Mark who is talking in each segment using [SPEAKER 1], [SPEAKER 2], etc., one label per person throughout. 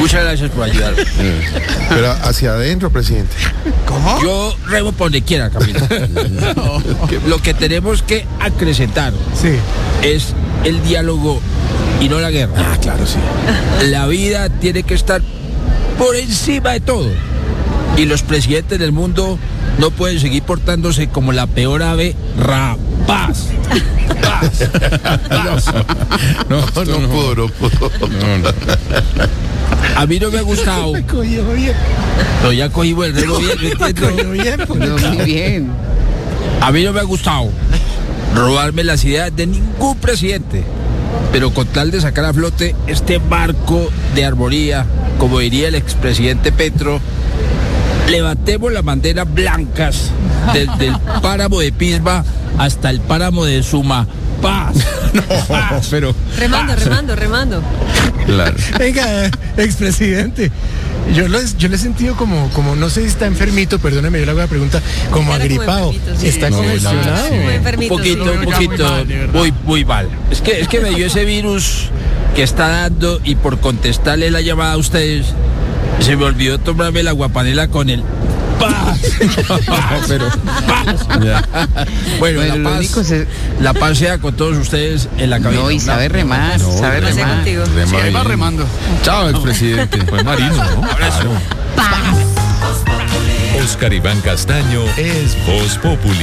[SPEAKER 1] Muchas gracias por ayudarme.
[SPEAKER 2] Pero hacia adentro, presidente.
[SPEAKER 1] ¿Cómo? Yo remo por donde quiera, Camilo. No. Lo que tenemos que acrecentar es el diálogo y no la guerra.
[SPEAKER 3] Ah, claro, sí.
[SPEAKER 1] La vida tiene que estar por encima de todo. Y los presidentes del mundo no pueden seguir portándose como la peor ave rapaz.
[SPEAKER 2] No puedo.
[SPEAKER 1] A mí no me ha gustado.
[SPEAKER 4] Me cogió bien.
[SPEAKER 1] No, ya cogí el remo bien, ¿me entiendes?
[SPEAKER 5] Muy bien.
[SPEAKER 1] A mí no me ha gustado robarme las ideas de ningún presidente, pero con tal de sacar a flote este barco de armonía, como diría el expresidente Petro, levantemos las banderas blancas desde el páramo de Pisba hasta el páramo de Suma. Paz.
[SPEAKER 2] Pero
[SPEAKER 6] Remando.
[SPEAKER 2] claro.
[SPEAKER 4] Venga, expresidente. Yo lo he sentido como, no sé si está enfermito, perdóneme, yo le hago la pregunta, como agripado. Está congestionado.
[SPEAKER 1] Un poquito, muy mal. Es que me dio ese virus que está dando y por contestarle la llamada a ustedes, se me olvidó tomarme la aguapanela con el paz. Pero paz. Bueno, la paz sea con todos ustedes en la cabina.
[SPEAKER 5] No, y sabe remar, sabe remar.
[SPEAKER 3] Sí, va remando.
[SPEAKER 2] Chao, expresidente. Fue marino, ¿no?
[SPEAKER 1] Abrazo.
[SPEAKER 7] Oscar Iván Castaño es Voz Populi.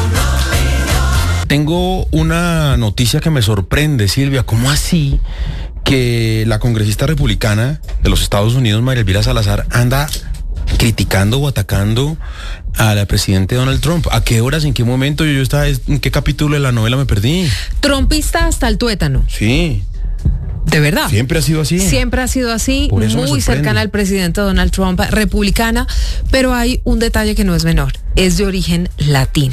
[SPEAKER 8] Tengo una noticia que me sorprende, Silvia. ¿Cómo así que la congresista republicana de los Estados Unidos, María Elvira Salazar, anda criticando o atacando al presidente Donald Trump? ¿A qué horas, en qué momento? Yo estaba, ¿en qué capítulo de la novela me perdí?
[SPEAKER 6] Trumpista hasta el tuétano.
[SPEAKER 8] Sí.
[SPEAKER 6] ¿De verdad?
[SPEAKER 8] Siempre ha sido así.
[SPEAKER 6] Siempre ha sido así,
[SPEAKER 8] Por eso me
[SPEAKER 6] muy
[SPEAKER 8] sorprende.
[SPEAKER 6] cercana al presidente Donald Trump, republicana, pero hay un detalle que no es menor, es de origen latino.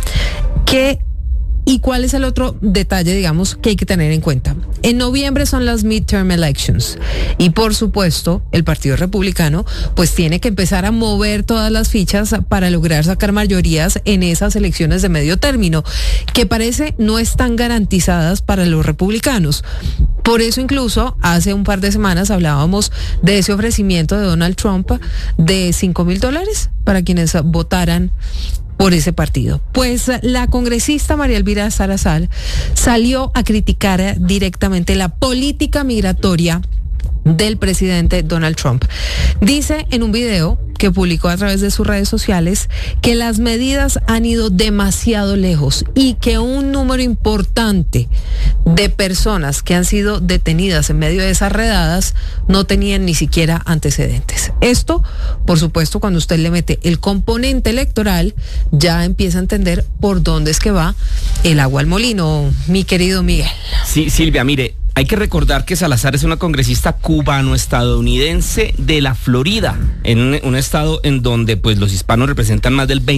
[SPEAKER 6] ¿Y cuál es el otro detalle, digamos, que hay que tener en cuenta? En noviembre son las midterm elections y por supuesto el Partido Republicano pues tiene que empezar a mover todas las fichas para lograr sacar mayorías en esas elecciones de medio término, que parece no están garantizadas para los republicanos. Por eso incluso hace un par de semanas hablábamos de ese ofrecimiento de Donald Trump de $5,000 para quienes votaran por ese partido. Pues la congresista María Elvira Salazar salió a criticar directamente la política migratoria del presidente Donald Trump. Dice en un video que publicó a través de sus redes sociales que las medidas han ido demasiado lejos y que un número importante de personas que han sido detenidas en medio de esas redadas no tenían ni siquiera antecedentes. Esto, por supuesto, cuando usted le mete el componente electoral, ya empieza a entender por dónde es que va el agua al molino, mi querido Miguel.
[SPEAKER 9] Sí, Silvia, mire, hay que recordar que Salazar es una congresista cubano-estadounidense de la Florida, en un estado en donde pues los hispanos representan más del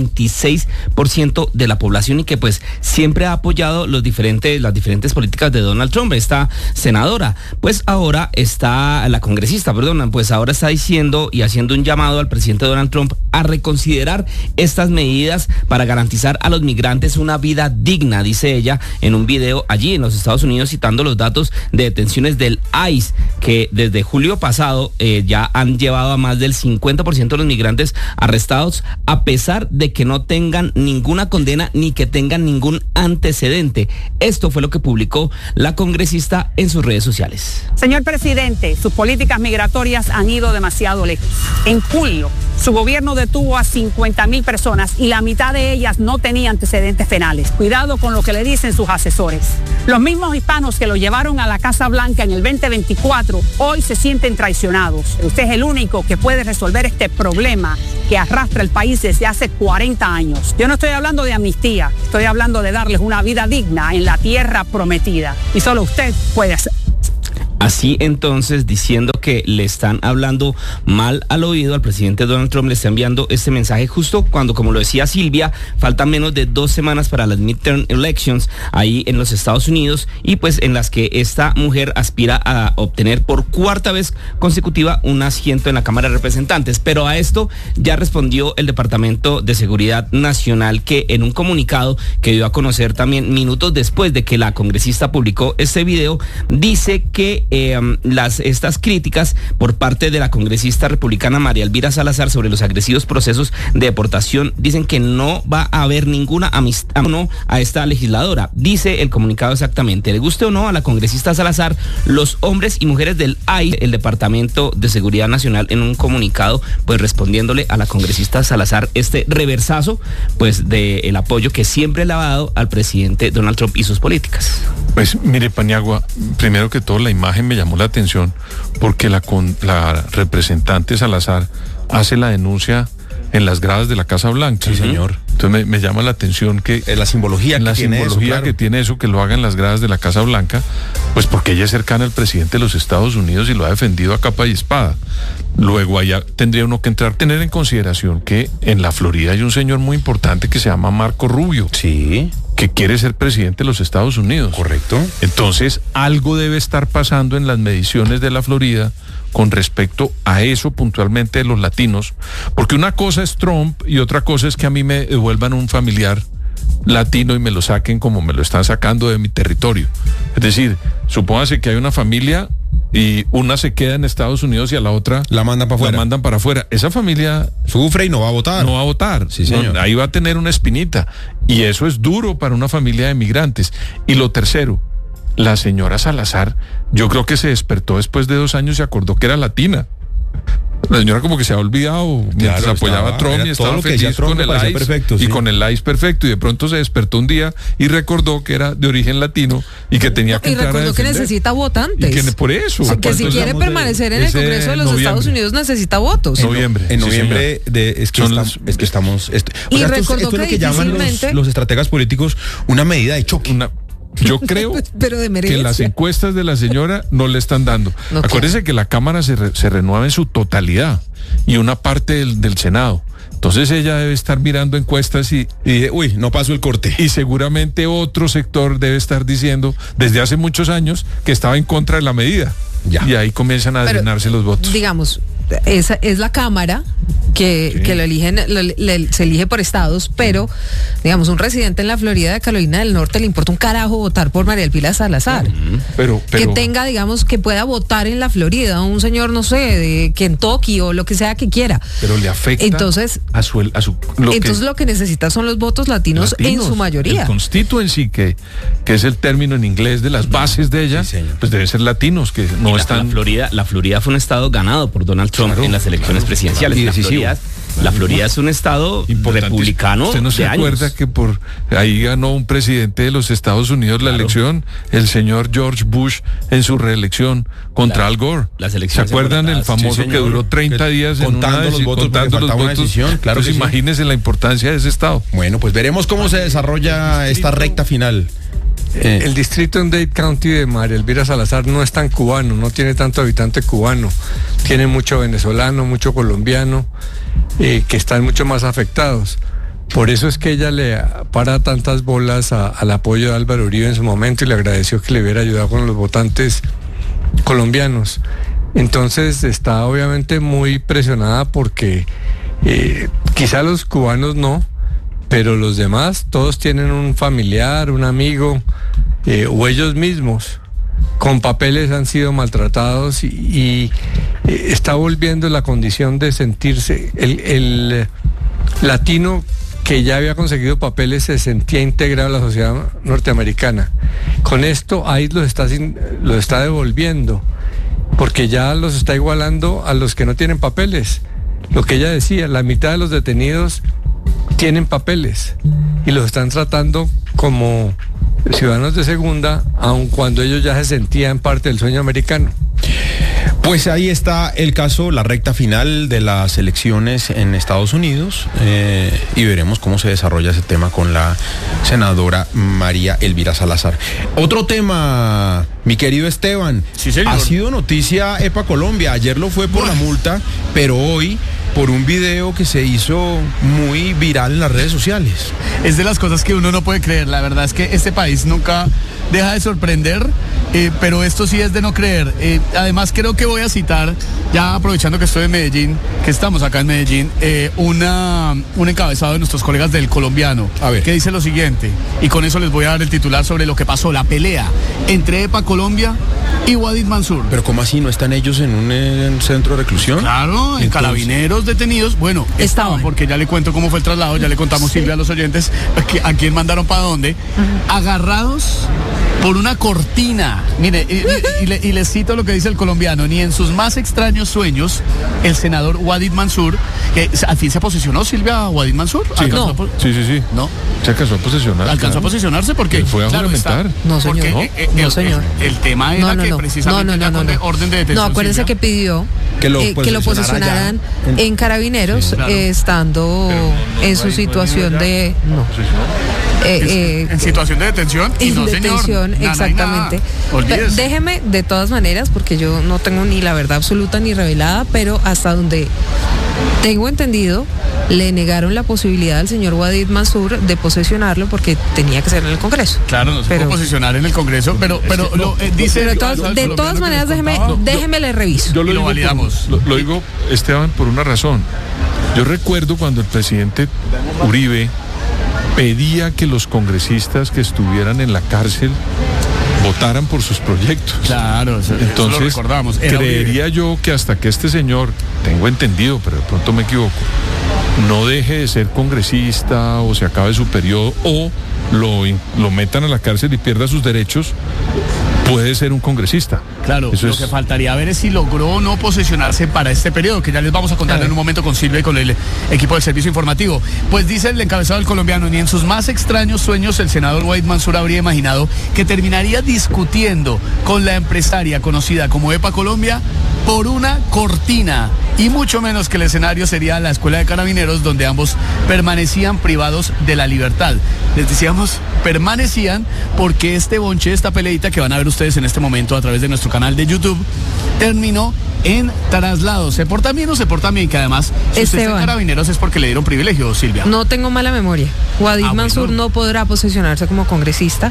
[SPEAKER 9] 26% de la población y que pues siempre ha apoyado las diferentes políticas de Donald Trump. Esta senadora, pues ahora la congresista, pues ahora está diciendo y haciendo un llamado al presidente Donald Trump a reconsiderar estas medidas para garantizar a los migrantes una vida digna, dice ella en un video allí en los Estados Unidos, citando los datos de detenciones del ICE, que desde julio pasado ya han llevado a más del 50% de los migrantes arrestados, a pesar de que no tengan ninguna condena ni que tengan ningún antecedente. Esto fue lo que publicó la congresista en sus redes sociales.
[SPEAKER 10] Señor presidente, sus políticas migratorias han ido demasiado lejos. En julio, su gobierno detuvo a 50,000 personas y la mitad de ellas no tenía antecedentes penales. Cuidado con lo que le dicen sus asesores. Los mismos hispanos que lo llevaron a la Casa Blanca en el 2024 hoy se sienten traicionados. Usted es el único que puede resolver este problema que arrastra el país desde hace 40 años. Yo no estoy hablando de amnistía, estoy hablando de darles una vida digna en la tierra prometida. Y solo usted puede hacer.
[SPEAKER 9] Así entonces, diciendo que le están hablando mal al oído al presidente Donald Trump, le está enviando este mensaje justo cuando, como lo decía Silvia, faltan menos de 2 semanas para las midterm elections ahí en los Estados Unidos, y pues en las que esta mujer aspira a obtener por 4ª vez consecutiva un asiento en la Cámara de Representantes. Pero a esto ya respondió el Departamento de Seguridad Nacional, que en un comunicado que dio a conocer también minutos después de que la congresista publicó este video, dice que estas críticas por parte de la congresista republicana María Elvira Salazar sobre los agresivos procesos de deportación, dicen que no va a haber ninguna amistad a esta legisladora. Dice el comunicado exactamente: le guste o no a la congresista Salazar, los hombres y mujeres del AI, el Departamento de Seguridad Nacional, en un comunicado, pues respondiéndole a la congresista Salazar este reversazo, pues del apoyo que siempre le ha dado al presidente Donald Trump y sus políticas.
[SPEAKER 3] Pues mire, Paniagua, primero que todo la imagen me llamó la atención porque la representante Salazar hace la denuncia en las gradas de la Casa Blanca.
[SPEAKER 8] Sí, señor.
[SPEAKER 3] Entonces me llama la atención que
[SPEAKER 8] la simbología
[SPEAKER 3] que tiene eso, que lo haga en las gradas de la Casa Blanca, pues porque ella es cercana al presidente de los Estados Unidos y lo ha defendido a capa y espada. Luego allá tendría uno que tener en consideración que en la Florida hay un señor muy importante que se llama Marco Rubio.
[SPEAKER 8] Sí.
[SPEAKER 3] Que quiere ser presidente de los Estados Unidos.
[SPEAKER 8] Correcto.
[SPEAKER 3] Entonces, algo debe estar pasando en las mediciones de la Florida con respecto a eso puntualmente de los latinos, porque una cosa es Trump y otra cosa es que a mí me devuelvan un familiar latino y me lo saquen como me lo están sacando de mi territorio. Es decir, supóngase que hay una familia y una se queda en Estados Unidos y a la otra
[SPEAKER 8] la mandan para afuera.
[SPEAKER 3] Esa familia
[SPEAKER 8] sufre y no va a votar.
[SPEAKER 3] No va a votar.
[SPEAKER 8] Sí, señor.
[SPEAKER 3] No, ahí va a tener una espinita. Y eso es duro para una familia de migrantes. Y lo tercero, la señora Salazar, yo creo que se despertó después de 2 años y acordó que era latina. La señora como que se ha olvidado mientras apoyaba a Trump y estaba feliz con el ICE perfecto, y con el ICE perfecto, y de pronto se despertó un día y recordó que era de origen latino y que tenía que entrar a defender.
[SPEAKER 6] Y recordó que necesita votantes.
[SPEAKER 3] Y que por eso.
[SPEAKER 6] Que si quiere permanecer en el Congreso de los Estados Unidos necesita votos.
[SPEAKER 8] En noviembre es que estamos...
[SPEAKER 6] Y recordó
[SPEAKER 8] esto es lo que llaman los estrategas políticos una medida de choque.
[SPEAKER 3] Yo creo que las encuestas de la señora no le están dando. Okay. Acuérdense que la Cámara se renueva en su totalidad y una parte del Senado. Entonces ella debe estar mirando encuestas y
[SPEAKER 8] uy, no pasó el corte.
[SPEAKER 3] Y seguramente otro sector debe estar diciendo desde hace muchos años que estaba en contra de la medida. Ya. Y ahí comienzan a drenarse los votos.
[SPEAKER 6] Digamos, esa es la Cámara que lo eligen, se elige por estados, pero digamos, un residente en la Florida de Carolina del Norte le importa un carajo votar por María Elvira Salazar.
[SPEAKER 3] Pero
[SPEAKER 6] que tenga, digamos, que pueda votar en la Florida, un señor, no sé, de Kentucky o lo que sea que quiera.
[SPEAKER 3] Pero le afecta
[SPEAKER 6] entonces, lo que necesita son los votos latinos en su mayoría.
[SPEAKER 3] El constituency, que es el término en inglés de las bases de ella, pues deben ser latinos, que no están...
[SPEAKER 9] La Florida fue un estado ganado por Donald Trump en las elecciones presidenciales.
[SPEAKER 3] Y
[SPEAKER 9] la Florida es un estado republicano.
[SPEAKER 3] ¿Usted no se acuerda que por ahí ganó un presidente de los Estados Unidos la elección, el señor George Bush, en su reelección contra Al Gore? ¿Se acuerdan el famoso que duró 30 días
[SPEAKER 8] contando los votos?
[SPEAKER 3] Claro, pues imagínense la importancia de ese estado.
[SPEAKER 8] Bueno, pues veremos cómo se desarrolla esta recta final.
[SPEAKER 11] El distrito en Dade County de María Elvira Salazar no es tan cubano, no tiene tanto habitante cubano, tiene mucho venezolano, mucho colombiano, que están mucho más afectados. Por eso es que ella le para tantas bolas al apoyo de Álvaro Uribe en su momento y le agradeció que le hubiera ayudado con los votantes colombianos. Entonces está obviamente muy presionada porque quizá los cubanos no, pero los demás, todos tienen un familiar, un amigo, o ellos mismos, con papeles han sido maltratados y está volviendo la condición de sentirse, el latino que ya había conseguido papeles se sentía integrado a la sociedad norteamericana. Con esto, ahí lo está devolviendo, porque ya los está igualando a los que no tienen papeles. Lo que ella decía, la mitad de los detenidos tienen papeles y los están tratando como ciudadanos de segunda, aun cuando ellos ya se sentían parte del sueño americano.
[SPEAKER 8] Pues ahí está el caso, la recta final de las elecciones en Estados Unidos, y veremos cómo se desarrolla ese tema con la senadora María Elvira Salazar. Otro tema, mi querido Esteban,
[SPEAKER 2] sí, señor.
[SPEAKER 8] Ha sido noticia EPA Colombia. Ayer lo fue por la multa, pero hoy por un video que se hizo muy viral en las redes sociales.
[SPEAKER 2] Es de las cosas que uno no puede creer. La verdad es que este país nunca deja de sorprender
[SPEAKER 12] pero esto sí es de no creer. Además creo que voy a citar, ya aprovechando que estoy en Medellín, que estamos acá en Medellín, un encabezado de nuestros colegas del Colombiano, que dice lo siguiente, y con eso les voy a dar el titular sobre lo que pasó, la pelea entre EPA Colombia y Wadid Mansur.
[SPEAKER 8] Pero ¿cómo así? ¿No están ellos en un centro de reclusión?
[SPEAKER 12] Claro, en Carabineros detenidos. Bueno, estaban, porque ya le cuento cómo fue el traslado, ya le contamos, Silvia, a los oyentes a quién mandaron para dónde. Agarrados por una cortina. Mire, y les cito lo que dice el Colombiano: ni en sus más extraños sueños el senador Wadid Mansur, que al fin se posicionó, Silvia, Wadid Mansur.
[SPEAKER 3] Sí, sí.
[SPEAKER 12] ¿No?
[SPEAKER 3] Se alcanzó a posicionar.
[SPEAKER 12] Alcanzó a posicionarse porque
[SPEAKER 3] fue a juramentar.
[SPEAKER 6] No, señor.
[SPEAKER 12] No, señor. El tema era que precisamente orden de detención.
[SPEAKER 6] No, acuérdense que pidió que lo posicionaran en Carabineros, estando en su situación de...
[SPEAKER 12] en situación de detención y no,
[SPEAKER 6] detención, señor. Exactamente. Déjeme, de todas maneras, porque yo no tengo ni la verdad absoluta ni revelada, pero hasta donde tengo entendido, le negaron la posibilidad al señor Wadid Mansur de posesionarlo porque tenía que ser en el Congreso.
[SPEAKER 12] Claro, no se puede posicionar en el Congreso, pero dice...
[SPEAKER 6] de todas maneras, déjeme le reviso.
[SPEAKER 3] Yo lo validamos. Lo digo, Esteban, por una razón. Yo recuerdo cuando el presidente Uribe pedía que los congresistas que estuvieran en la cárcel votaran por sus proyectos.
[SPEAKER 12] Claro,
[SPEAKER 3] entonces
[SPEAKER 12] eso lo recordamos.
[SPEAKER 3] Creería yo que hasta que este señor, tengo entendido, pero de pronto me equivoco, no deje de ser congresista o se acabe su periodo o lo metan a la cárcel y pierda sus derechos, puede ser un congresista.
[SPEAKER 12] Claro, lo que faltaría ver es si logró o no posesionarse para este periodo, que ya les vamos a contar en un momento con Silvia y con el equipo del servicio informativo. Pues dice el encabezado del Colombiano: ni en sus más extraños sueños el senador Wadid Mansur habría imaginado que terminaría discutiendo con la empresaria conocida como EPA Colombia por una cortina, y mucho menos que el escenario sería la Escuela de Carabineros, donde ambos permanecían privados de la libertad. Les decíamos, permanecían porque este bonche, esta peleita que van a ver ustedes en este momento a través de nuestro canal de YouTube, terminó en traslado. ¿Se portan bien o se portan bien? Que además, si usted está en Carabineros es porque le dieron privilegio, Silvia.
[SPEAKER 6] No tengo mala memoria. Wadid Mansur no podrá posesionarse como congresista.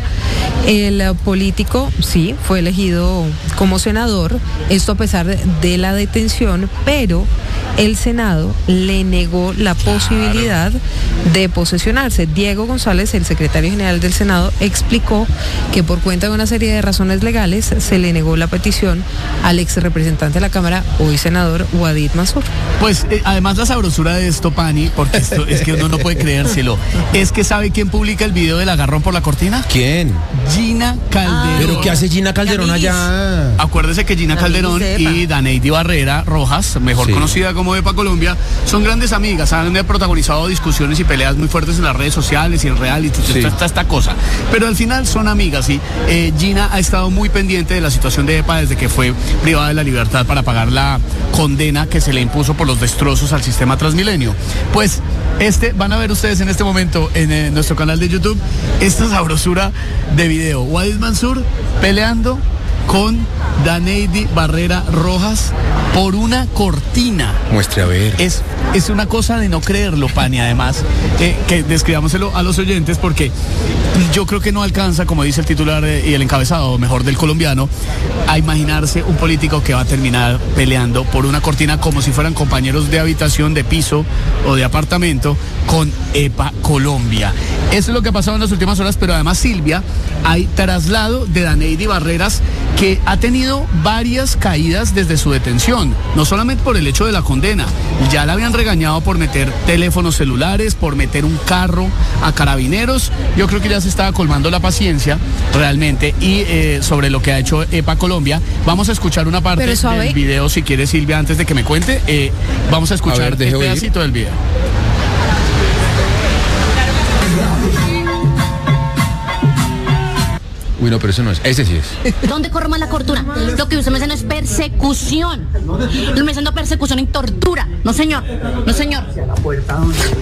[SPEAKER 6] El político, sí, fue elegido como senador, esto a pesar de la detención, pero el Senado le negó la posibilidad de posesionarse. Diego González, el secretario general del Senado, explicó que por cuenta de una serie de razones legales se le negó la petición al ex representante de la Cámara, hoy senador, Wadid Mansur.
[SPEAKER 12] Pues además la sabrosura de esto, Pani, porque esto es que uno no puede creérselo, es que ¿sabe quién publica el video del agarrón por la cortina?
[SPEAKER 8] ¿Quién?
[SPEAKER 12] Gina Calderón.
[SPEAKER 8] ¿Pero qué hace Gina Calderón allá?
[SPEAKER 12] Acuérdese que Gina Calderón y Daneidy Barrera Rojas, mejor conocida como EPA Colombia, son grandes amigas, han protagonizado discusiones y peleas muy fuertes en las redes sociales y en reality, esta cosa, pero al final son amigas, y Gina ha estado muy pendiente de la situación de EPA desde que fue privada de la libertad para pagar la condena que se le impuso por los destrozos al sistema Transmilenio. Pues van a ver ustedes en este momento en nuestro canal de YouTube esta sabrosura de video. Wadid Mansur peleando con Daneidy Barrera Rojas por una cortina.
[SPEAKER 8] Muestre a ver.
[SPEAKER 12] Es una cosa de no creerlo, Pani, además, que describámoselo a los oyentes, porque yo creo que no alcanza, como dice el titular y el encabezado, mejor, del Colombiano, a imaginarse un político que va a terminar peleando por una cortina como si fueran compañeros de habitación, de piso o de apartamento con EPA Colombia. Eso es lo que ha pasado en las últimas horas, pero además, Silvia, hay traslado de Daneidy Barreras, que ha tenido varias caídas desde su detención, no solamente por el hecho de la condena, ya la habían regañado por meter teléfonos celulares, por meter un carro a Carabineros. Yo creo que ya se estaba colmando la paciencia realmente, y sobre lo que ha hecho EPA Colombia, vamos a escuchar una parte del video, si quiere, Silvia, antes de que me cuente, vamos a escuchar un pedacito del video.
[SPEAKER 8] Uy, no, pero eso no es. Ese sí es.
[SPEAKER 13] ¿Dónde corre más la cortura? Lo que usted me dice no es persecución. Lo me diciendo persecución y tortura. No, señor. No, señor.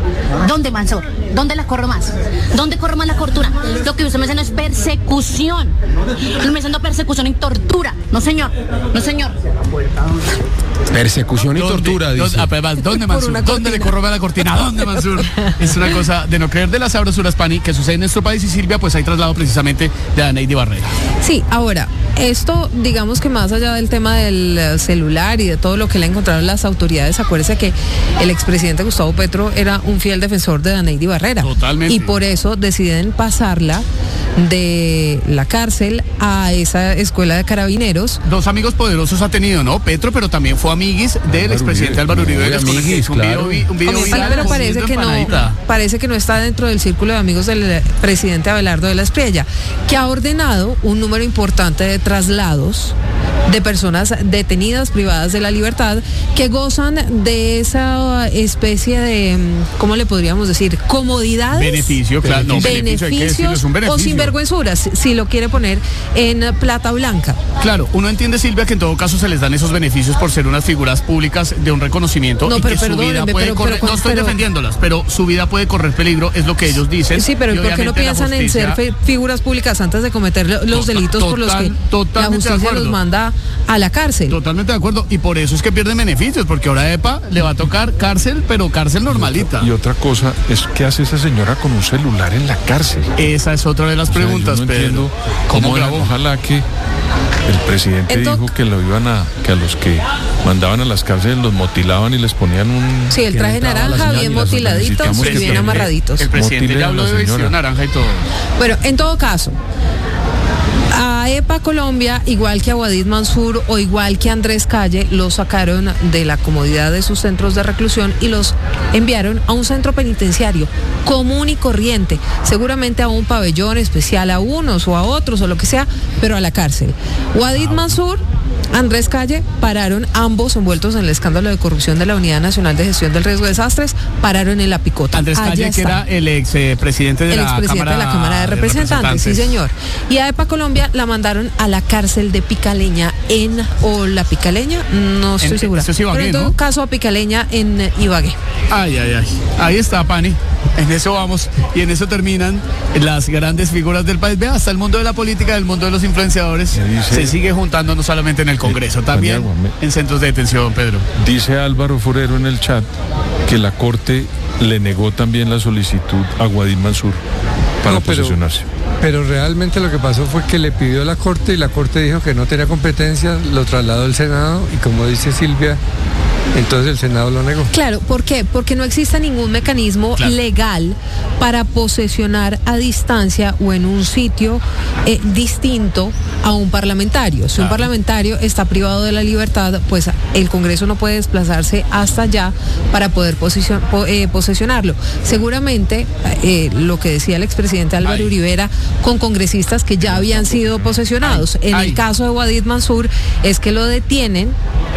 [SPEAKER 13] ¿Dónde, Mansur? ¿Dónde la corro más? ¿Dónde corro más la tortura? Lo que usted me dice no es persecución. Me está dando persecución y tortura. No, señor. No, señor.
[SPEAKER 8] Persecución y tortura, dice.
[SPEAKER 12] ¿Dónde, Mansur? ¿Dónde le corro más la cortina? ¿Dónde, Mansur? Es una cosa de no creer de las sabrosuras, Pani, que sucede en nuestro país. Y Silvia, pues hay traslado precisamente de Anaidi Barrera.
[SPEAKER 6] Sí, ahora, esto, digamos que más allá del tema del celular y de todo lo que le encontraron las autoridades, acuérdese que el expresidente Gustavo Petro era un fiel defensor de Anaidi Barrera.
[SPEAKER 12] Totalmente.
[SPEAKER 6] Y por eso deciden pasarla de la cárcel a esa escuela de carabineros.
[SPEAKER 12] Dos amigos poderosos ha tenido, ¿no? Petro, pero también fue amiguis del expresidente Álvaro Uribe. Un video viral,
[SPEAKER 6] pero parece que no está dentro del círculo de amigos del presidente Abelardo de la Espriella, que ha ordenado un número importante de traslados de personas detenidas, privadas de la libertad, que gozan de esa especie de, ¿cómo le podríamos decir? Comodidades.
[SPEAKER 12] Beneficio, claro. No,
[SPEAKER 6] beneficios o sinvergüenzuras, si lo quiere poner en plata blanca.
[SPEAKER 12] Claro, uno entiende, Silvia, que en todo caso se les dan esos beneficios por ser unas figuras públicas de un reconocimiento.
[SPEAKER 6] No,
[SPEAKER 12] y
[SPEAKER 6] pero
[SPEAKER 12] que su vida puede correr, no estoy defendiéndolas, pero su vida puede correr peligro, es lo que ellos dicen.
[SPEAKER 6] Sí, pero ¿por qué no piensan en ser figuras públicas antes de cometer los delitos por los que la justicia los manda a la cárcel?
[SPEAKER 12] Totalmente de acuerdo, y por eso es que pierden beneficios, porque ahora a EPA le va a tocar cárcel, pero cárcel normalita.
[SPEAKER 3] Y otra cosa es, ¿qué hace esa señora con un celular en la cárcel?
[SPEAKER 12] Esa es otra de las preguntas,
[SPEAKER 3] Pedro. ¿Cómo grabó? Ojalá que el presidente dijo que que a los que mandaban a las cárceles los motilaban y les ponían un...
[SPEAKER 6] Sí, el traje naranja, bien motiladitos y bien amarraditos.
[SPEAKER 12] El presidente ya habló de vestido naranja y todo.
[SPEAKER 6] Bueno, en todo caso, a EPA Colombia, igual que a Wadid Mansur o igual que a Andrés Calle, los sacaron de la comodidad de sus centros de reclusión y los enviaron a un centro penitenciario común y corriente, seguramente a un pabellón especial a unos o a otros o lo que sea, pero a la cárcel. Wadid Mansur, Andrés Calle, pararon ambos envueltos en el escándalo de corrupción de la Unidad Nacional de Gestión del Riesgo de Desastres, pararon en la picota.
[SPEAKER 12] Andrés Calle, que era el expresidente de la
[SPEAKER 6] Cámara de Representantes, sí señor. Y a EPA Colombia la mandaron a la cárcel de Picaleña o la Picaleña, no estoy segura.
[SPEAKER 12] Eso es Ibagué,
[SPEAKER 6] pero en todo caso a Picaleña en Ibagué.
[SPEAKER 12] Ay. Ahí está, Pani. En eso vamos y en eso terminan las grandes figuras del país. Vea, hasta el mundo de la política, el mundo de los influenciadores se sigue juntando no solamente en el Congreso, también en centros de detención, Pedro.
[SPEAKER 3] Dice Álvaro Forero en el chat que la Corte le negó también la solicitud a Wadid Mansur para posesionarse.
[SPEAKER 11] Pero realmente lo que pasó fue que le pidió a la Corte y la Corte dijo que no tenía competencia, lo trasladó al Senado y, como dice Silvia, entonces el Senado lo negó.
[SPEAKER 6] Claro, ¿por qué? Porque no existe ningún mecanismo legal para posesionar a distancia o en un sitio distinto a un parlamentario. Si un parlamentario está privado de la libertad, pues el Congreso no puede desplazarse hasta allá para poder posesionarlo. Seguramente lo que decía el expresidente Álvaro Uribe era con congresistas que ya habían sido posesionados. En el caso de Wadid Mansur es que lo detienen.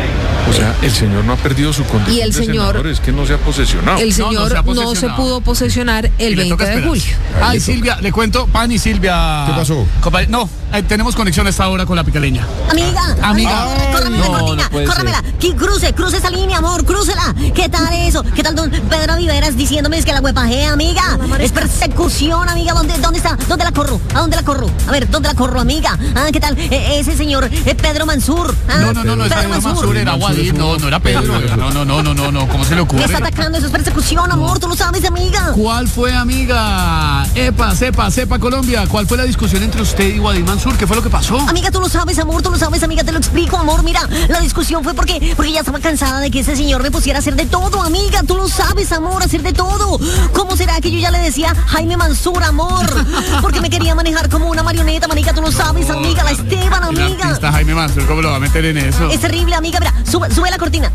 [SPEAKER 3] O sea, el señor no ha perdido su condición
[SPEAKER 6] y el
[SPEAKER 3] de
[SPEAKER 6] señor,
[SPEAKER 3] senador, es que no se ha posesionado.
[SPEAKER 6] El señor no se pudo posesionar el 20 de julio.
[SPEAKER 12] Ay, Silvia, le cuento, Pani, Silvia.
[SPEAKER 8] ¿Qué pasó?
[SPEAKER 12] No, tenemos conexión a esta hora con la Picaleña.
[SPEAKER 13] Amiga. Córrame la cortina, córramela. Cruce esa línea, amor, crúcela. ¿Qué tal eso? ¿Qué tal don Pedro Viveras diciéndome que la huepajea, amiga? Es persecución, amiga. ¿Dónde está? ¿Dónde la corro? ¿A dónde la corro? A ver, ¿dónde la corro, amiga? ¿Qué tal ese señor Pedro Mansur?
[SPEAKER 12] No, Pedro Mansur era Wadid. No era Pedro. No, ¿cómo se le ocurre?
[SPEAKER 13] Me está atacando, eso es persecución, amor, tú lo sabes, amiga.
[SPEAKER 12] ¿Cuál fue, amiga? Sepa Colombia, ¿cuál fue la discusión entre usted y Wadid Mansur? ¿Qué fue lo que pasó?
[SPEAKER 13] Amiga, tú lo sabes, amor, tú lo sabes, amiga, te lo explico, amor. Mira, la discusión fue porque ya estaba cansada de que ese señor me pusiera a hacer de todo, amiga, tú lo sabes, amor, hacer de todo. ¿Cómo será que yo ya le decía Jaime Mansur, amor? Porque me quería manejar como una marioneta, amiga, tú lo sabes, amiga, la Esteban, amiga.
[SPEAKER 12] Está Jaime Mansur, ¿cómo lo va a meter en eso?
[SPEAKER 13] Es terrible, amiga, mira, sube la cortina.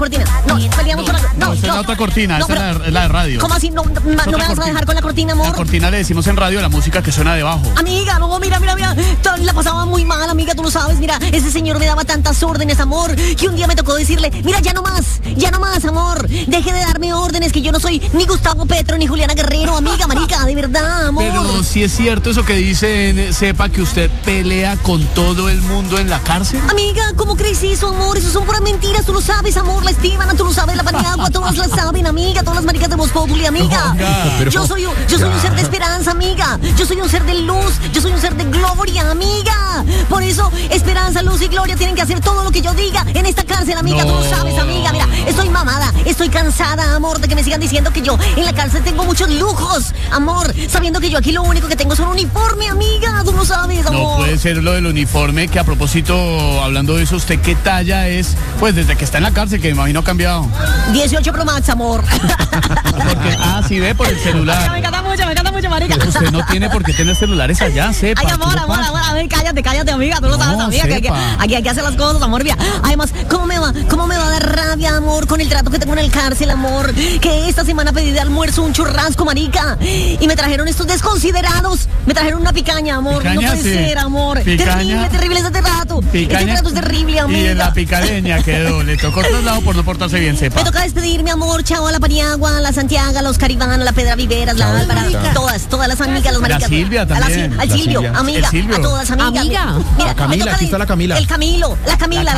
[SPEAKER 13] No, peleamos con
[SPEAKER 12] no, esa es la otra cortina, esa es la de radio.
[SPEAKER 13] ¿Cómo así? No me vas a dejar con la cortina, amor.
[SPEAKER 12] La cortina le decimos en radio la música que suena debajo.
[SPEAKER 13] Amiga, no, mira, La pasaba muy mal, amiga, tú lo sabes. Mira, ese señor me daba tantas órdenes, amor, que un día me tocó decirle, mira, ya no más, amor. Deje de darme órdenes, que yo no soy ni Gustavo Petro ni Juliana Guerrero, amiga, marica, de verdad, amor.
[SPEAKER 12] Pero si es cierto eso que dicen, sepa que usted pelea con todo el mundo en la cárcel.
[SPEAKER 13] Amiga, ¿cómo crees eso, amor? Eso son puras mentiras, tú lo sabes, amor. La Estíbana, tú lo sabes, la Paniagua, todas la saben, amiga. Todas las maricas de Voz Populi, amiga. Yo soy un ser de esperanza, amiga. Yo soy un ser de luz, yo soy un ser de gloria, amiga. Por eso, esperanza, luz y gloria tienen que hacer todo lo que yo diga en esta cárcel, amiga. Tú lo sabes, amiga. Mira, estoy mamada, estoy cansada, amor, de que me sigan diciendo que yo en la cárcel tengo muchos lujos, amor, sabiendo que yo aquí lo único que tengo es un uniforme, amiga. Tú lo sabes, amor.
[SPEAKER 12] No puede ser lo del uniforme, que a propósito, hablando de eso, ¿usted qué talla es? Pues desde que está en la cárcel, que me imagino ha cambiado.
[SPEAKER 13] 18 Pro Max, amor.
[SPEAKER 12] Porque, sí ve por el celular.
[SPEAKER 13] Me encanta mucho, marica.
[SPEAKER 12] Usted no tiene por qué tener celulares allá, sepa.
[SPEAKER 13] Ay, amor, cállate, amiga. Tú lo sabes, amiga, que aquí hay que hacer las cosas, amor, mira. Además, ¿cómo me va a dar rabia, amor, con el trato que tengo en el cárcel, amor? Que esta semana pedí de almuerzo un churrasco, marica, y me trajeron estos desconsiderados. Me trajeron una picaña, amor.
[SPEAKER 12] Picaña,
[SPEAKER 13] no puede ser, amor.
[SPEAKER 12] Picaña.
[SPEAKER 13] Terrible ese trato.
[SPEAKER 12] Picaña.
[SPEAKER 13] Ese trato es terrible, amiga.
[SPEAKER 12] Y en la picadeña quedó. Le tocó traslado por no portarse bien, sepa.
[SPEAKER 13] Me toca despedirme, amor. Chao a la Paniagua, a la Santiago, a los Caribán, a la Pedra Viveras, la Álvara, todas las amigas, los maricas.
[SPEAKER 12] La Silvia también.
[SPEAKER 13] Al Silvio, amiga. A todas, amiga.
[SPEAKER 6] Amiga.
[SPEAKER 13] Mira,
[SPEAKER 8] Camila, aquí está la Camila.
[SPEAKER 13] El Camilo, la Camila.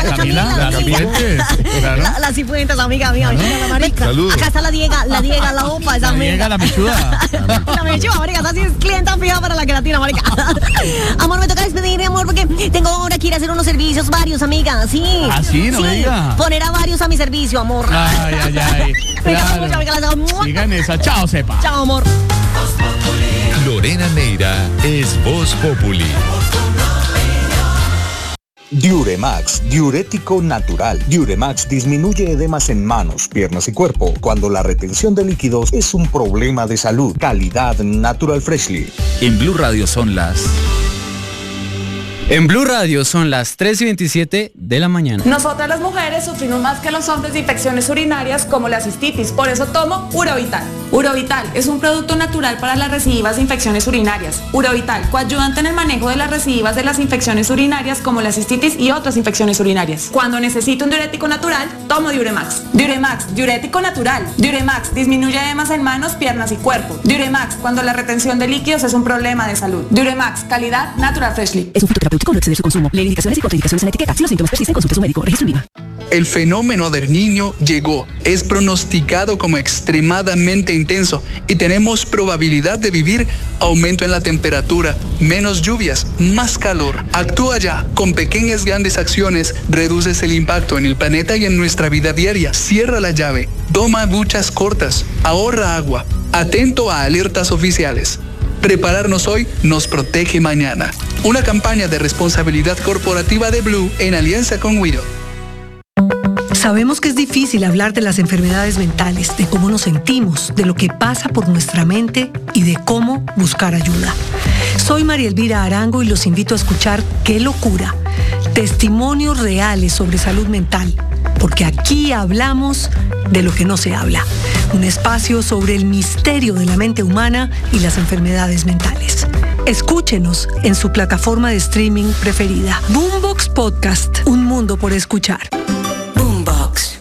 [SPEAKER 13] Las Cifuentes, amiga.
[SPEAKER 6] La marica.
[SPEAKER 8] Saludos.
[SPEAKER 13] Acá está la Diega, la Opa, esa amiga.
[SPEAKER 12] Llega la mechuda.
[SPEAKER 13] La mechuda, marica, esa sí es clienta fija para la queratina, marica. Amor, me toca despedirme, amor, porque tengo ahora que ir a hacer unos servicios, varios, amiga, sí.
[SPEAKER 12] ¿Ah, sí? No me diga.
[SPEAKER 13] Poner a varios a mi servicio, amor.
[SPEAKER 12] Ay. Claro. Sigan esa. Chao, sepa.
[SPEAKER 13] Chao, amor.
[SPEAKER 7] Lorena Neira es Voz Populi.
[SPEAKER 14] Diuremax, diurético natural. Diuremax disminuye edemas en manos, piernas y cuerpo cuando la retención de líquidos es un problema de salud. Calidad Natural Freshly.
[SPEAKER 15] En Blue Radio son las 3:27 de la mañana.
[SPEAKER 16] Nosotras las mujeres sufrimos más que los hombres de infecciones urinarias como la cistitis, por eso tomo Urovital. Urovital es un producto natural para las recidivas de infecciones urinarias. Urovital, coayudante en el manejo de las recidivas de las infecciones urinarias como la cistitis y otras infecciones urinarias. Cuando necesito un diurético natural, tomo Diuremax. Diuremax, diurético natural. Diuremax, disminuye edemas en manos, piernas y cuerpo. Diuremax, cuando la retención de líquidos es un problema de salud. Diuremax, calidad Natural Freshly.
[SPEAKER 17] Es un fitoterapéutico, no exceder su consumo. Lee indicaciones y contraindicaciones en la etiqueta. Si los síntomas persisten, consulte a su médico. Registro INVIMA.
[SPEAKER 18] El fenómeno del Niño llegó. Es pronosticado como extremadamente intenso y tenemos probabilidad de vivir aumento en la temperatura, menos lluvias, más calor. Actúa ya. Con pequeñas grandes acciones reduces el impacto en el planeta y en nuestra vida diaria. Cierra la llave. Toma duchas cortas. Ahorra agua. Atento a alertas oficiales. Prepararnos hoy nos protege mañana. Una campaña de responsabilidad corporativa de Blue en alianza con Widow.
[SPEAKER 19] Sabemos que es difícil hablar de las enfermedades mentales, de cómo nos sentimos, de lo que pasa por nuestra mente y de cómo buscar ayuda. Soy María Elvira Arango y los invito a escuchar Qué Locura, testimonios reales sobre salud mental, porque aquí hablamos de lo que no se habla. Un espacio sobre el misterio de la mente humana y las enfermedades mentales. Escúchenos en su plataforma de streaming preferida. Boombox Podcast, un mundo por escuchar.
[SPEAKER 7] Boombox.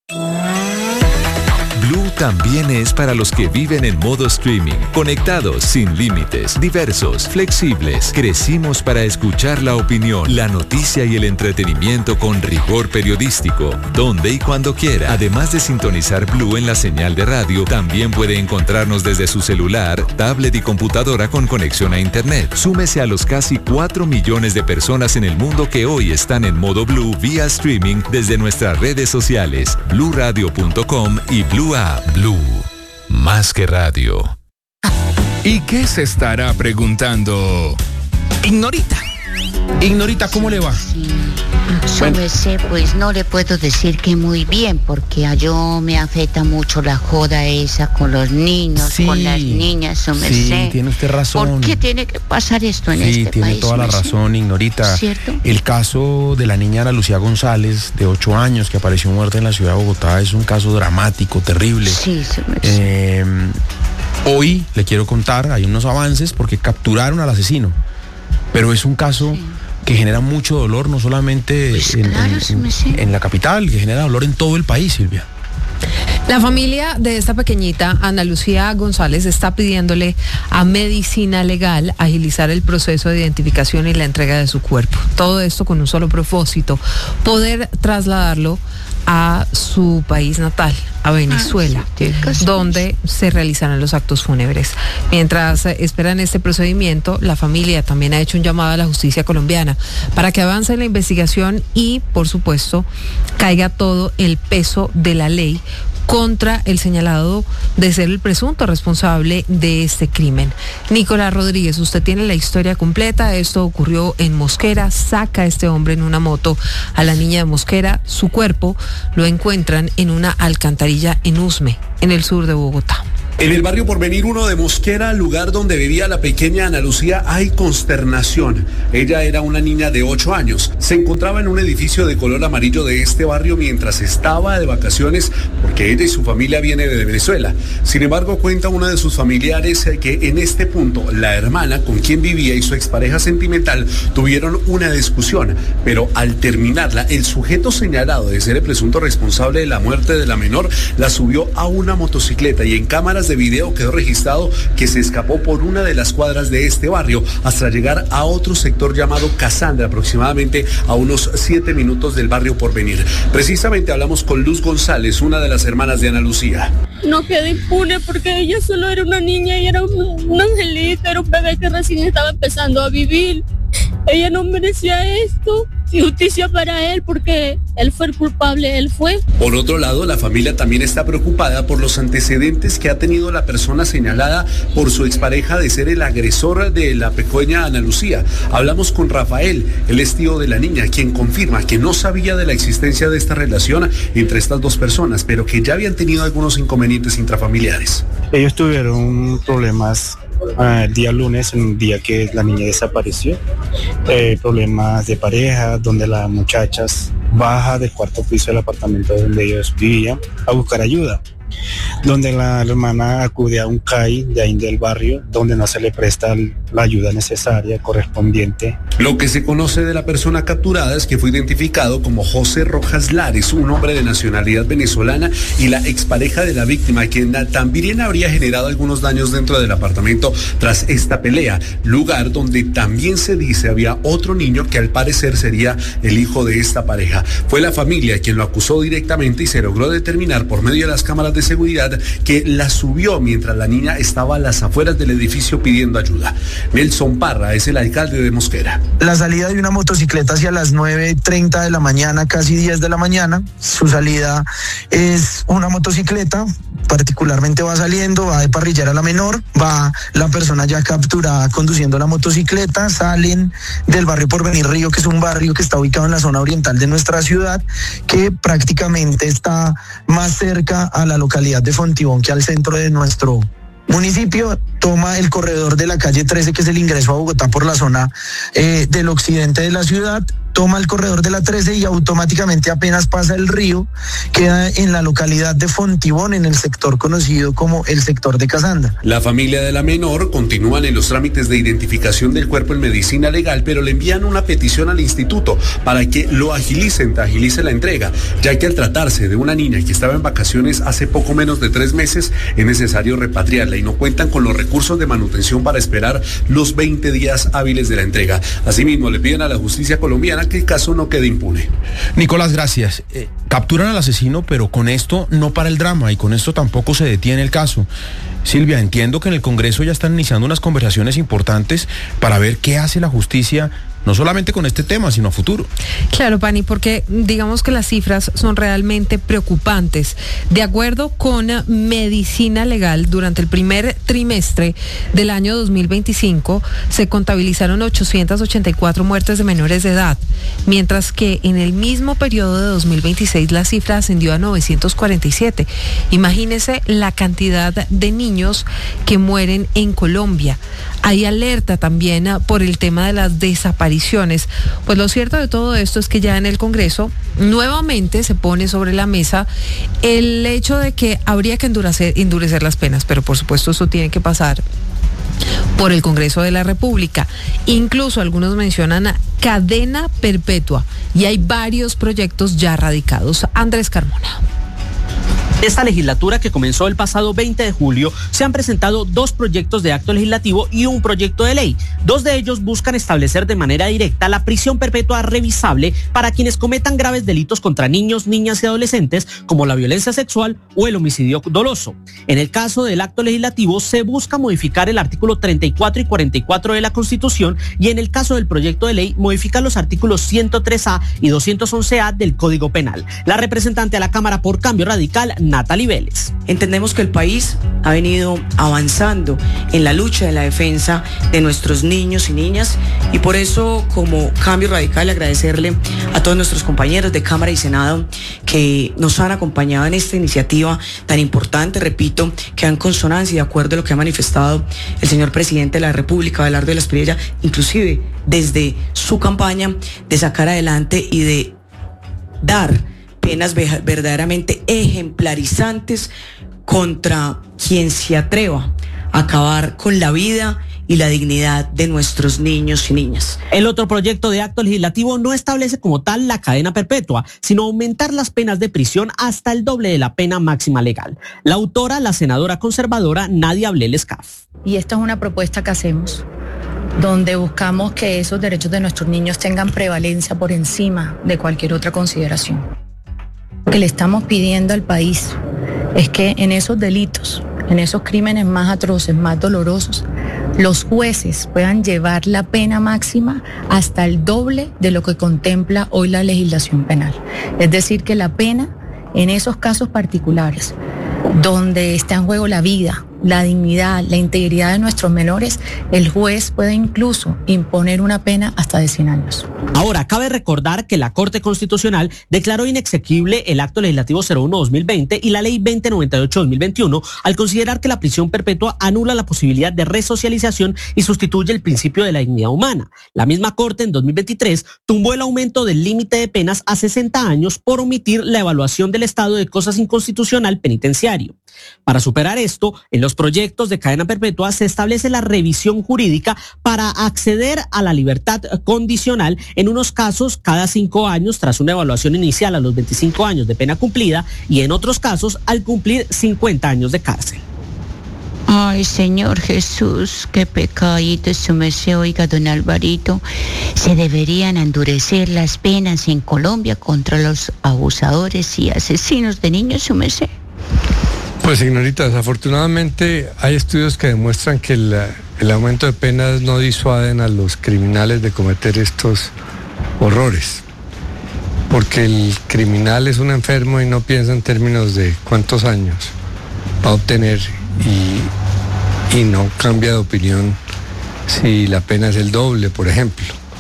[SPEAKER 7] Blue también es para los que viven en modo streaming, conectados, sin límites, diversos, flexibles. Crecimos para escuchar la opinión, la noticia y el entretenimiento con rigor periodístico, donde y cuando quiera. Además de sintonizar Blue en la señal de radio, también puede encontrarnos desde su celular, tablet y computadora con conexión a internet. Súmese a los casi 4 millones de personas en el mundo que hoy están en modo Blue vía streaming desde nuestras redes sociales, bluradio.com y Blue App. Blue, más que radio. ¿Y qué se estará preguntando
[SPEAKER 8] Ignorita, ¿cómo le va?
[SPEAKER 20] Yo me sé, pues no le puedo decir que muy bien, porque a yo me afecta mucho la joda esa con los niños, con las niñas, yo me sé.
[SPEAKER 8] Sí, tiene usted razón.
[SPEAKER 20] ¿Por qué tiene que pasar esto en este país? Sí,
[SPEAKER 8] tiene toda la razón, Ignorita.
[SPEAKER 20] ¿Cierto?
[SPEAKER 8] El caso de la niña Ana Lucía González, de 8 años, que apareció muerta en la ciudad de Bogotá, es un caso dramático, terrible.
[SPEAKER 20] Sí, se me sé.
[SPEAKER 8] Hoy le quiero contar, hay unos avances, porque capturaron al asesino. pero es un caso que genera mucho dolor, no solamente en la capital, que genera dolor en todo el país, Silvia.
[SPEAKER 6] La familia de esta pequeñita, Ana Lucía González, está pidiéndole a Medicina Legal agilizar el proceso de identificación y la entrega de su cuerpo. Todo esto con un solo propósito, poder trasladarlo a su país natal, a Venezuela, donde se realizarán los actos fúnebres. Mientras esperan este procedimiento, la familia también ha hecho un llamado a la justicia colombiana para que avance en la investigación y, por supuesto, caiga todo el peso de la ley contra el señalado de ser el presunto responsable de este crimen. Nicolás Rodríguez, usted tiene la historia completa. Esto ocurrió en Mosquera. Saca a este hombre en una moto a la niña de Mosquera. Su cuerpo lo encuentran en una alcantarilla en Usme, en el sur de Bogotá.
[SPEAKER 21] En el barrio Porvenir 1 de Mosquera, lugar donde vivía la pequeña Ana Lucía, hay consternación. Ella era una niña de 8 años. Se encontraba en un edificio de color amarillo de este barrio mientras estaba de vacaciones porque ella y su familia viene de Venezuela. Sin embargo, cuenta una de sus familiares que en este punto la hermana con quien vivía y su expareja sentimental tuvieron una discusión, pero al terminarla, el sujeto señalado de ser el presunto responsable de la muerte de la menor la subió a una motocicleta y en cámaras de video quedó registrado que se escapó por una de las cuadras de este barrio hasta llegar a otro sector llamado Casandra, aproximadamente a unos 7 minutos del barrio Porvenir. Precisamente hablamos con Luz González, una de las hermanas de Ana Lucía.
[SPEAKER 22] No quedó impune porque ella solo era una niña y era un angelito, era un bebé que recién estaba empezando a vivir. Ella no merecía esto. Justicia para él porque él fue el culpable, él fue.
[SPEAKER 21] Por otro lado, la familia también está preocupada por los antecedentes que ha tenido la persona señalada por su expareja de ser el agresor de la pequeña Ana Lucía. Hablamos con Rafael, el es tío de la niña, quien confirma que no sabía de la existencia de esta relación entre estas dos personas, pero que ya habían tenido algunos inconvenientes intrafamiliares.
[SPEAKER 23] Ellos tuvieron problemas el día lunes, en un día que la niña desapareció, problemas de pareja, donde la muchacha baja del cuarto piso del apartamento donde ellos vivían a buscar ayuda, donde la hermana acude a un CAI de ahí del barrio, donde no se le presta la ayuda necesaria correspondiente.
[SPEAKER 21] Lo que se conoce de la persona capturada es que fue identificado como José Rojas Lares, un hombre de nacionalidad venezolana y la expareja de la víctima, quien también habría generado algunos daños dentro del apartamento tras esta pelea, lugar donde también se dice había otro niño que al parecer sería el hijo de esta pareja. Fue la familia quien lo acusó directamente y se logró determinar por medio de las cámaras de seguridad que la subió mientras la niña estaba a las afueras del edificio pidiendo ayuda. Nelson Parra es el alcalde de Mosquera.
[SPEAKER 24] La salida de una motocicleta hacia las 9:30 de la mañana, casi 10 de la mañana. Su salida es una motocicleta, particularmente va saliendo, va de parrillar a la menor, va la persona ya capturada conduciendo la motocicleta, salen del barrio Porvenir Río, que es un barrio que está ubicado en la zona oriental de nuestra ciudad, que prácticamente está más cerca a la localidad de Fontibón que al centro de nuestro municipio. Toma el corredor de la calle 13, que es el ingreso a Bogotá por la zona del occidente de la ciudad, toma el corredor de la 13 y automáticamente apenas pasa el río, queda en la localidad de Fontibón, en el sector conocido como el sector de Casandra.
[SPEAKER 21] La familia de la menor continúan en los trámites de identificación del cuerpo en medicina legal, pero le envían una petición al instituto para que lo agilice la entrega, ya que al tratarse de una niña que estaba en vacaciones hace poco menos de 3 meses, es necesario repatriarla y no cuentan con los recursos de manutención para esperar los 20 días hábiles de la entrega. Asimismo, le piden a la justicia colombiana que el caso no quede impune.
[SPEAKER 8] Nicolás, gracias. Capturan al asesino, pero con esto no para el drama y con esto tampoco se detiene el caso. Silvia, entiendo que en el Congreso ya están iniciando unas conversaciones importantes para ver qué hace la justicia, no solamente con este tema, sino a futuro.
[SPEAKER 6] Claro, Pani, porque digamos que las cifras son realmente preocupantes. De acuerdo con Medicina Legal, durante el primer trimestre del año 2025 se contabilizaron 884 muertes de menores de edad, mientras que en el mismo periodo de 2026 la cifra ascendió a 947. Imagínese la cantidad de niños que mueren en Colombia. Hay alerta también por el tema de las desapariciones. Pues lo cierto de todo esto es que ya en el Congreso nuevamente se pone sobre la mesa el hecho de que habría que endurecer las penas, pero por supuesto eso tiene que pasar por el Congreso de la República. Incluso algunos mencionan cadena perpetua y hay varios proyectos ya radicados. Andrés Carmona.
[SPEAKER 1] Esta legislatura, que comenzó el pasado 20 de julio, se han presentado 2 proyectos de acto legislativo y un proyecto de ley. 2 de ellos buscan establecer de manera directa la prisión perpetua revisable para quienes cometan graves delitos contra niños, niñas y adolescentes, como la violencia sexual o el homicidio doloso. En el caso del acto legislativo, se busca modificar el artículo 34 y 44 de la Constitución, y en el caso del proyecto de ley, modificar los artículos 103A y 211A del Código Penal. La representante a la Cámara por Cambio Radical, Natalie Vélez.
[SPEAKER 4] Entendemos que el país ha venido avanzando en la lucha de la defensa de nuestros niños y niñas, y por eso, como Cambio Radical, agradecerle a todos nuestros compañeros de Cámara y Senado que nos han acompañado en esta iniciativa tan importante, repito, que va en consonancia y de acuerdo a lo que ha manifestado el señor presidente de la República, Abelardo de la Espriella, inclusive desde su campaña, de sacar adelante y de dar penas verdaderamente ejemplarizantes contra quien se atreva a acabar con la vida y la dignidad de nuestros niños y niñas.
[SPEAKER 1] El otro proyecto de acto legislativo no establece como tal la cadena perpetua, sino aumentar las penas de prisión hasta el doble de la pena máxima legal. La autora, la senadora conservadora Nadia Ablel Escaf.
[SPEAKER 5] Y esta es una propuesta que hacemos, donde buscamos que esos derechos de nuestros niños tengan prevalencia por encima de cualquier otra consideración. Lo que le estamos pidiendo al país es que en esos delitos, en esos crímenes más atroces, más dolorosos, los jueces puedan llevar la pena máxima hasta el doble de lo que contempla hoy la legislación penal. Es decir, que la pena en esos casos particulares, donde está en juego la vida, la dignidad, la integridad de nuestros menores, el juez puede incluso imponer una pena hasta de 100 años.
[SPEAKER 1] Ahora, cabe recordar que la Corte Constitucional declaró inexequible el Acto Legislativo 01-2020 y la Ley 2098-2021 al considerar que la prisión perpetua anula la posibilidad de resocialización y sustituye el principio de la dignidad humana. La misma Corte en 2023 tumbó el aumento del límite de penas a 60 años por omitir la evaluación del estado de cosas inconstitucional penitenciario. Para superar esto, en los proyectos de cadena perpetua se establece la revisión jurídica para acceder a la libertad condicional en unos casos cada 5 años tras una evaluación inicial a los 25 años de pena cumplida y en otros casos al cumplir 50 años de cárcel.
[SPEAKER 20] Ay, Señor Jesús, qué pecadito su merced. Oiga, don Alvarito, se deberían endurecer las penas en Colombia contra los abusadores y asesinos de niños, su merced.
[SPEAKER 11] Pues, señorita, desafortunadamente hay estudios que demuestran que el aumento de penas no disuaden a los criminales de cometer estos horrores. Porque el criminal es un enfermo y no piensa en términos de cuántos años va a obtener y no cambia de opinión si la pena es el doble, por ejemplo.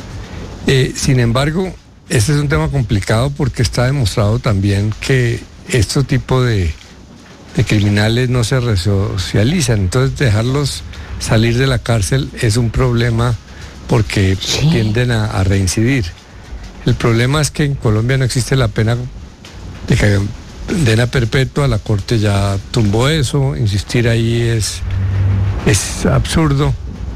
[SPEAKER 11] Sin embargo, este es un tema complicado porque está demostrado también que este tipo de criminales no se resocializan, entonces dejarlos salir de la cárcel es un problema porque tienden a reincidir. El problema es que en Colombia no existe la pena de cadena perpetua, la Corte ya tumbó eso, insistir ahí es absurdo.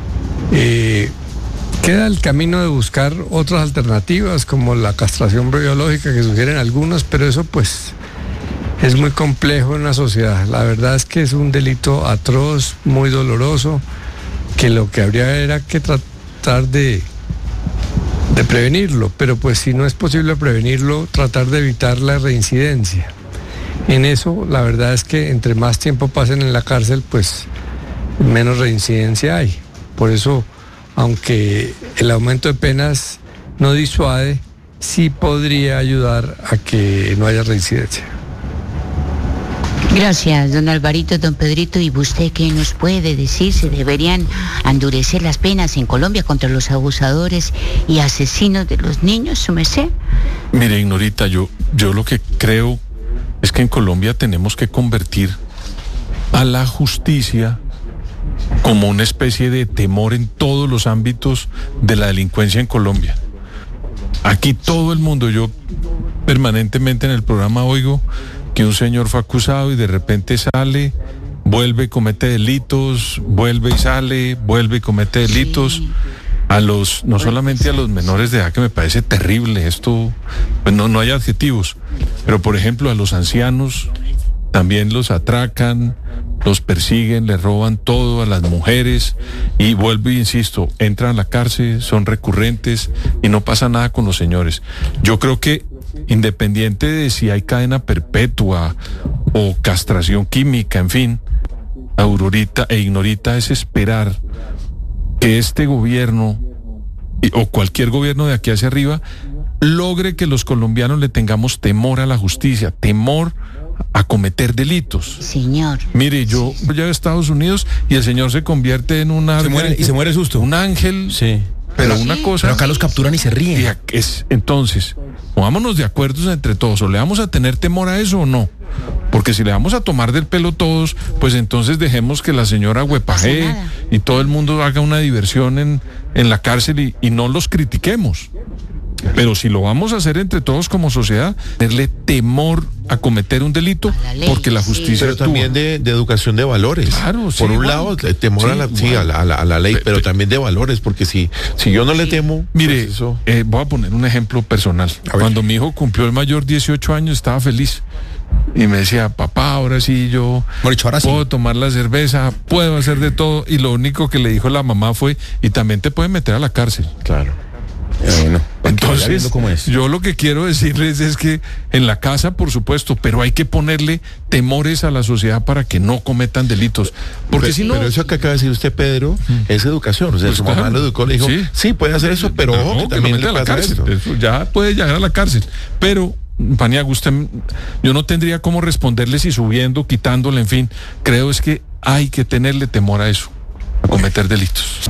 [SPEAKER 11] Queda el camino de buscar otras alternativas como la castración biológica que sugieren algunos, pero eso pues es muy complejo en una sociedad. La verdad es que es un delito atroz, muy doloroso, que lo que habría era que tratar de prevenirlo, pero pues si no es posible prevenirlo, tratar de evitar la reincidencia. En eso, la verdad es que entre más tiempo pasen en la cárcel, pues menos reincidencia hay. Por eso, aunque el aumento de penas no disuade, sí podría ayudar a que no haya reincidencia.
[SPEAKER 20] Gracias, don Alvarito, don Pedrito. ¿Y usted qué nos puede decir? ¿Se deberían endurecer las penas en Colombia contra los abusadores y asesinos de los niños, su merced?
[SPEAKER 3] Mire, Ignorita, yo lo que creo es que en Colombia tenemos que convertir a la justicia como una especie de temor en todos los ámbitos de la delincuencia en Colombia. Aquí todo el mundo, yo permanentemente en el programa oigo que un señor fue acusado y de repente sale, vuelve y comete delitos, vuelve y sale, vuelve y comete delitos. No solamente a los menores de edad, que me parece terrible, esto, pues no hay adjetivos, pero por ejemplo a los ancianos también los atracan, los persiguen, les roban todo, a las mujeres, y vuelvo y insisto, entran a la cárcel, son recurrentes y no pasa nada con los señores. Yo creo que independiente de si hay cadena perpetua o castración química, en fin, Aurorita e Ignorita, es esperar que este gobierno o cualquier gobierno de aquí hacia arriba logre que los colombianos le tengamos temor a la justicia, temor a cometer delitos.
[SPEAKER 20] Señor.
[SPEAKER 3] Mire, yo voy a Estados Unidos y el señor se convierte en un ángel.
[SPEAKER 8] Se muere susto.
[SPEAKER 3] Un ángel.
[SPEAKER 8] Sí.
[SPEAKER 3] Pero una cosa.
[SPEAKER 8] Pero acá los capturan y se ríen.
[SPEAKER 3] Entonces, pongámonos de acuerdo entre todos. ¿O le vamos a tener temor a eso o no? Porque si le vamos a tomar del pelo todos, pues entonces dejemos que la señora huepajee y todo el mundo haga una diversión en la cárcel y no los critiquemos. Pero si lo vamos a hacer entre todos como sociedad, tenerle temor a cometer un delito, porque la justicia
[SPEAKER 2] pero también de educación de valores.
[SPEAKER 3] Claro,
[SPEAKER 2] por un lado, temor a la ley, pero también de valores, porque si yo no le temo.
[SPEAKER 3] Mire,
[SPEAKER 2] pues eso...
[SPEAKER 3] voy a poner un ejemplo personal. Cuando mi hijo cumplió el mayor 18 años, estaba feliz. Y me decía, papá, ahora sí yo puedo tomar la cerveza, puedo hacer de todo. Y lo único que le dijo la mamá fue, y también te pueden meter a la cárcel.
[SPEAKER 2] Claro.
[SPEAKER 8] Bueno,
[SPEAKER 3] entonces, yo lo que quiero decirles es que en la casa, por supuesto, pero hay que ponerle temores a la sociedad para que no cometan delitos. Porque si no...
[SPEAKER 2] Pero eso que acaba de decir usted, Pedro, es educación. O sea, pues su mamá lo educó, le dijo, sí puede hacer eso, pero ojo, que también
[SPEAKER 3] lo mete a la cárcel. Eso ya puede llegar a la cárcel. Pero, Paniagua, yo no tendría cómo responderle si subiendo, quitándole, en fin. Creo es que hay que tenerle temor a eso, a cometer delitos.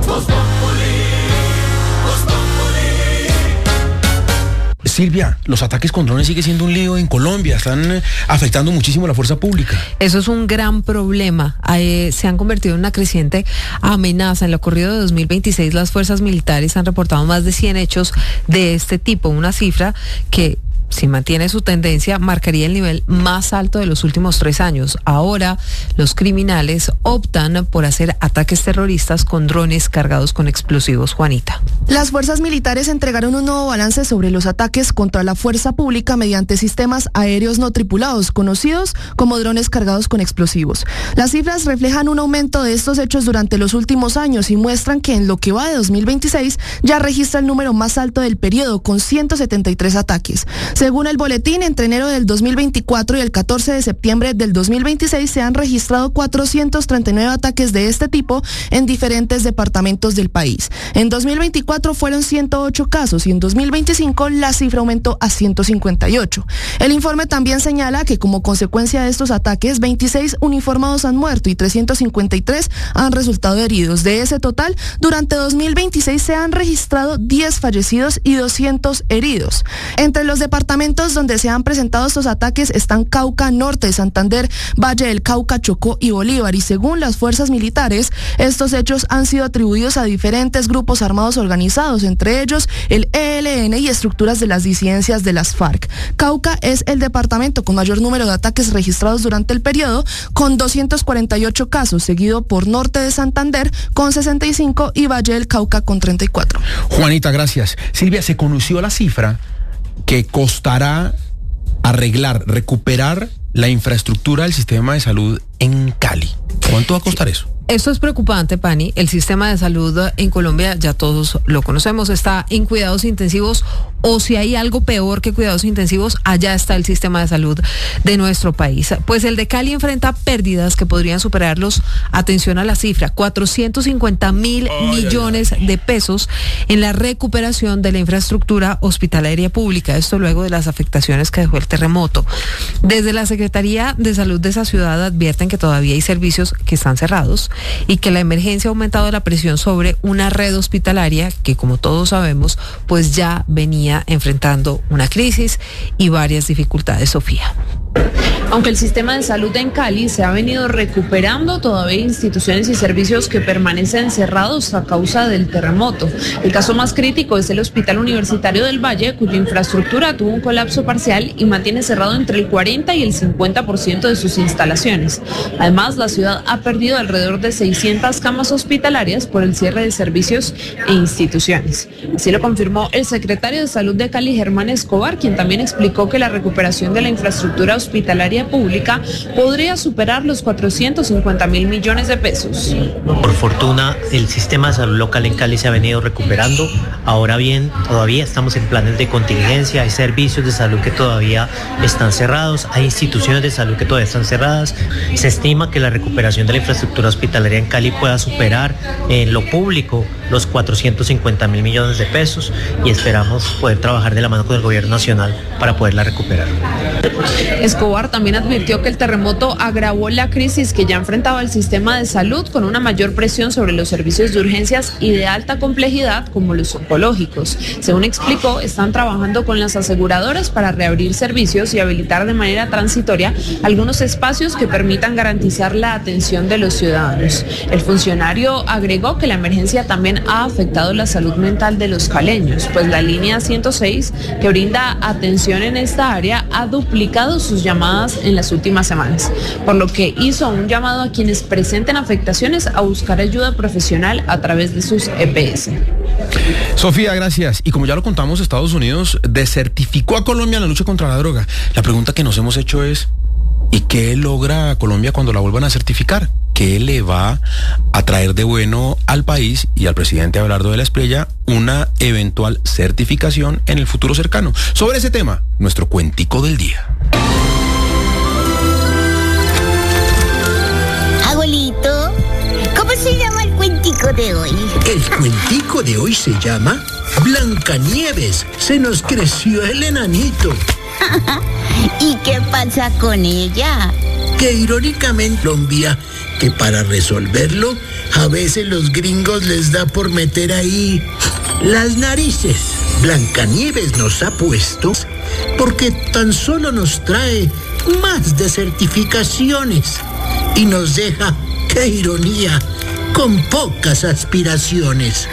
[SPEAKER 8] Silvia, los ataques con drones sigue siendo un lío en Colombia, están afectando muchísimo a la fuerza pública.
[SPEAKER 6] Eso es un gran problema. Se han convertido en una creciente amenaza. En lo corrido de 2026, las fuerzas militares han reportado más de 100 hechos de este tipo, una cifra que, si mantiene su tendencia, marcaría el nivel más alto de los últimos 3 años. Ahora, los criminales optan por hacer ataques terroristas con drones cargados con explosivos. Juanita.
[SPEAKER 9] Las fuerzas militares entregaron un nuevo balance sobre los ataques contra la fuerza pública mediante sistemas aéreos no tripulados, conocidos como drones cargados con explosivos. Las cifras reflejan un aumento de estos hechos durante los últimos años y muestran que en lo que va de 2026 ya registra el número más alto del periodo, con 173 ataques. Según el boletín, entre enero del 2024 y el 14 de septiembre del 2026 se han registrado 439 ataques de este tipo en diferentes departamentos del país. En 2024 fueron 108 casos y en 2025 la cifra aumentó a 158. El informe también señala que como consecuencia de estos ataques, 26 uniformados han muerto y 353 han resultado heridos. De ese total, durante 2026 se han registrado 10 fallecidos y 200 heridos. Entre los departamentos donde se han presentado estos ataques están Cauca, Norte, Santander, Valle del Cauca, Chocó y Bolívar, y según las fuerzas militares, estos hechos han sido atribuidos a diferentes grupos armados organizados, entre ellos el ELN y estructuras de las disidencias de las FARC. Cauca es el departamento con mayor número de ataques registrados durante el periodo, con 248 casos, seguido por Norte de Santander con 65 y Valle del Cauca con 34.
[SPEAKER 8] Juanita, gracias. Silvia, se conoció la cifra que costará recuperar la infraestructura del sistema de salud en Cali. ¿Cuánto va a costar eso?
[SPEAKER 6] Esto es preocupante, Pani. El sistema de salud en Colombia, ya todos lo conocemos, está en cuidados intensivos, o si hay algo peor que cuidados intensivos, allá está el sistema de salud de nuestro país. Pues el de Cali enfrenta pérdidas que podrían superarlos, atención a la cifra, 450.000 millones de pesos en la recuperación de la infraestructura hospitalaria pública. Esto luego de las afectaciones que dejó el terremoto. Desde la Secretaría de Salud de esa ciudad advierten que todavía hay servicios que están cerrados y que la emergencia ha aumentado la presión sobre una red hospitalaria que, como todos sabemos, pues ya venía enfrentando una crisis y varias dificultades. Sofía.
[SPEAKER 5] Aunque el sistema de salud en Cali se ha venido recuperando, todavía hay instituciones y servicios que permanecen cerrados a causa del terremoto. El caso más crítico es el Hospital Universitario del Valle, cuya infraestructura tuvo un colapso parcial y mantiene cerrado entre el 40 y el 50% de sus instalaciones. Además, la ciudad ha perdido alrededor de 600 camas hospitalarias por el cierre de servicios e instituciones. Así lo confirmó el secretario de Salud de Cali, Germán Escobar, quien también explicó que la recuperación de la infraestructura hospitalaria pública podría superar los 450.000 millones de pesos.
[SPEAKER 10] Por fortuna, el sistema de salud local en Cali se ha venido recuperando. Ahora bien, todavía estamos en planes de contingencia, hay servicios de salud que todavía están cerrados, hay instituciones de salud que todavía están cerradas. Se estima que la recuperación de la infraestructura hospitalaria en Cali pueda superar en lo público los 450.000 millones de pesos y esperamos poder trabajar de la mano con el gobierno nacional para poderla recuperar.
[SPEAKER 5] Escobar también advirtió que el terremoto agravó la crisis que ya enfrentaba el sistema de salud, con una mayor presión sobre los servicios de urgencias y de alta complejidad como los oncológicos. Según explicó, están trabajando con las aseguradoras para reabrir servicios y habilitar de manera transitoria algunos espacios que permitan garantizar la atención de los ciudadanos. El funcionario agregó que la emergencia también ha afectado la salud mental de los caleños, pues la línea 106, que brinda atención en esta área, ha duplicado sus llamadas en las últimas semanas, por lo que hizo un llamado a quienes presenten afectaciones a buscar ayuda profesional a través de sus EPS.
[SPEAKER 8] Sofía, gracias. Y como ya lo contamos, Estados Unidos desertificó a Colombia en la lucha contra la droga. La pregunta que nos hemos hecho es, ¿y qué logra Colombia cuando la vuelvan a certificar? ¿Qué le va a traer de bueno al país y al presidente Abelardo de la Espriella una eventual certificación en el futuro cercano? Sobre ese tema, nuestro cuentico del día.
[SPEAKER 12] Abuelito, ¿cómo se llama el cuentico de hoy?
[SPEAKER 13] El cuentico de hoy se llama Blancanieves. Se nos creció el enanito.
[SPEAKER 12] ¿Y qué pasa con ella?
[SPEAKER 13] Que irónicamente Colombia, que para resolverlo a veces los gringos les da por meter ahí las narices. Blancanieves nos ha puesto porque tan solo nos trae más de certificaciones y nos deja, qué ironía, con pocas aspiraciones.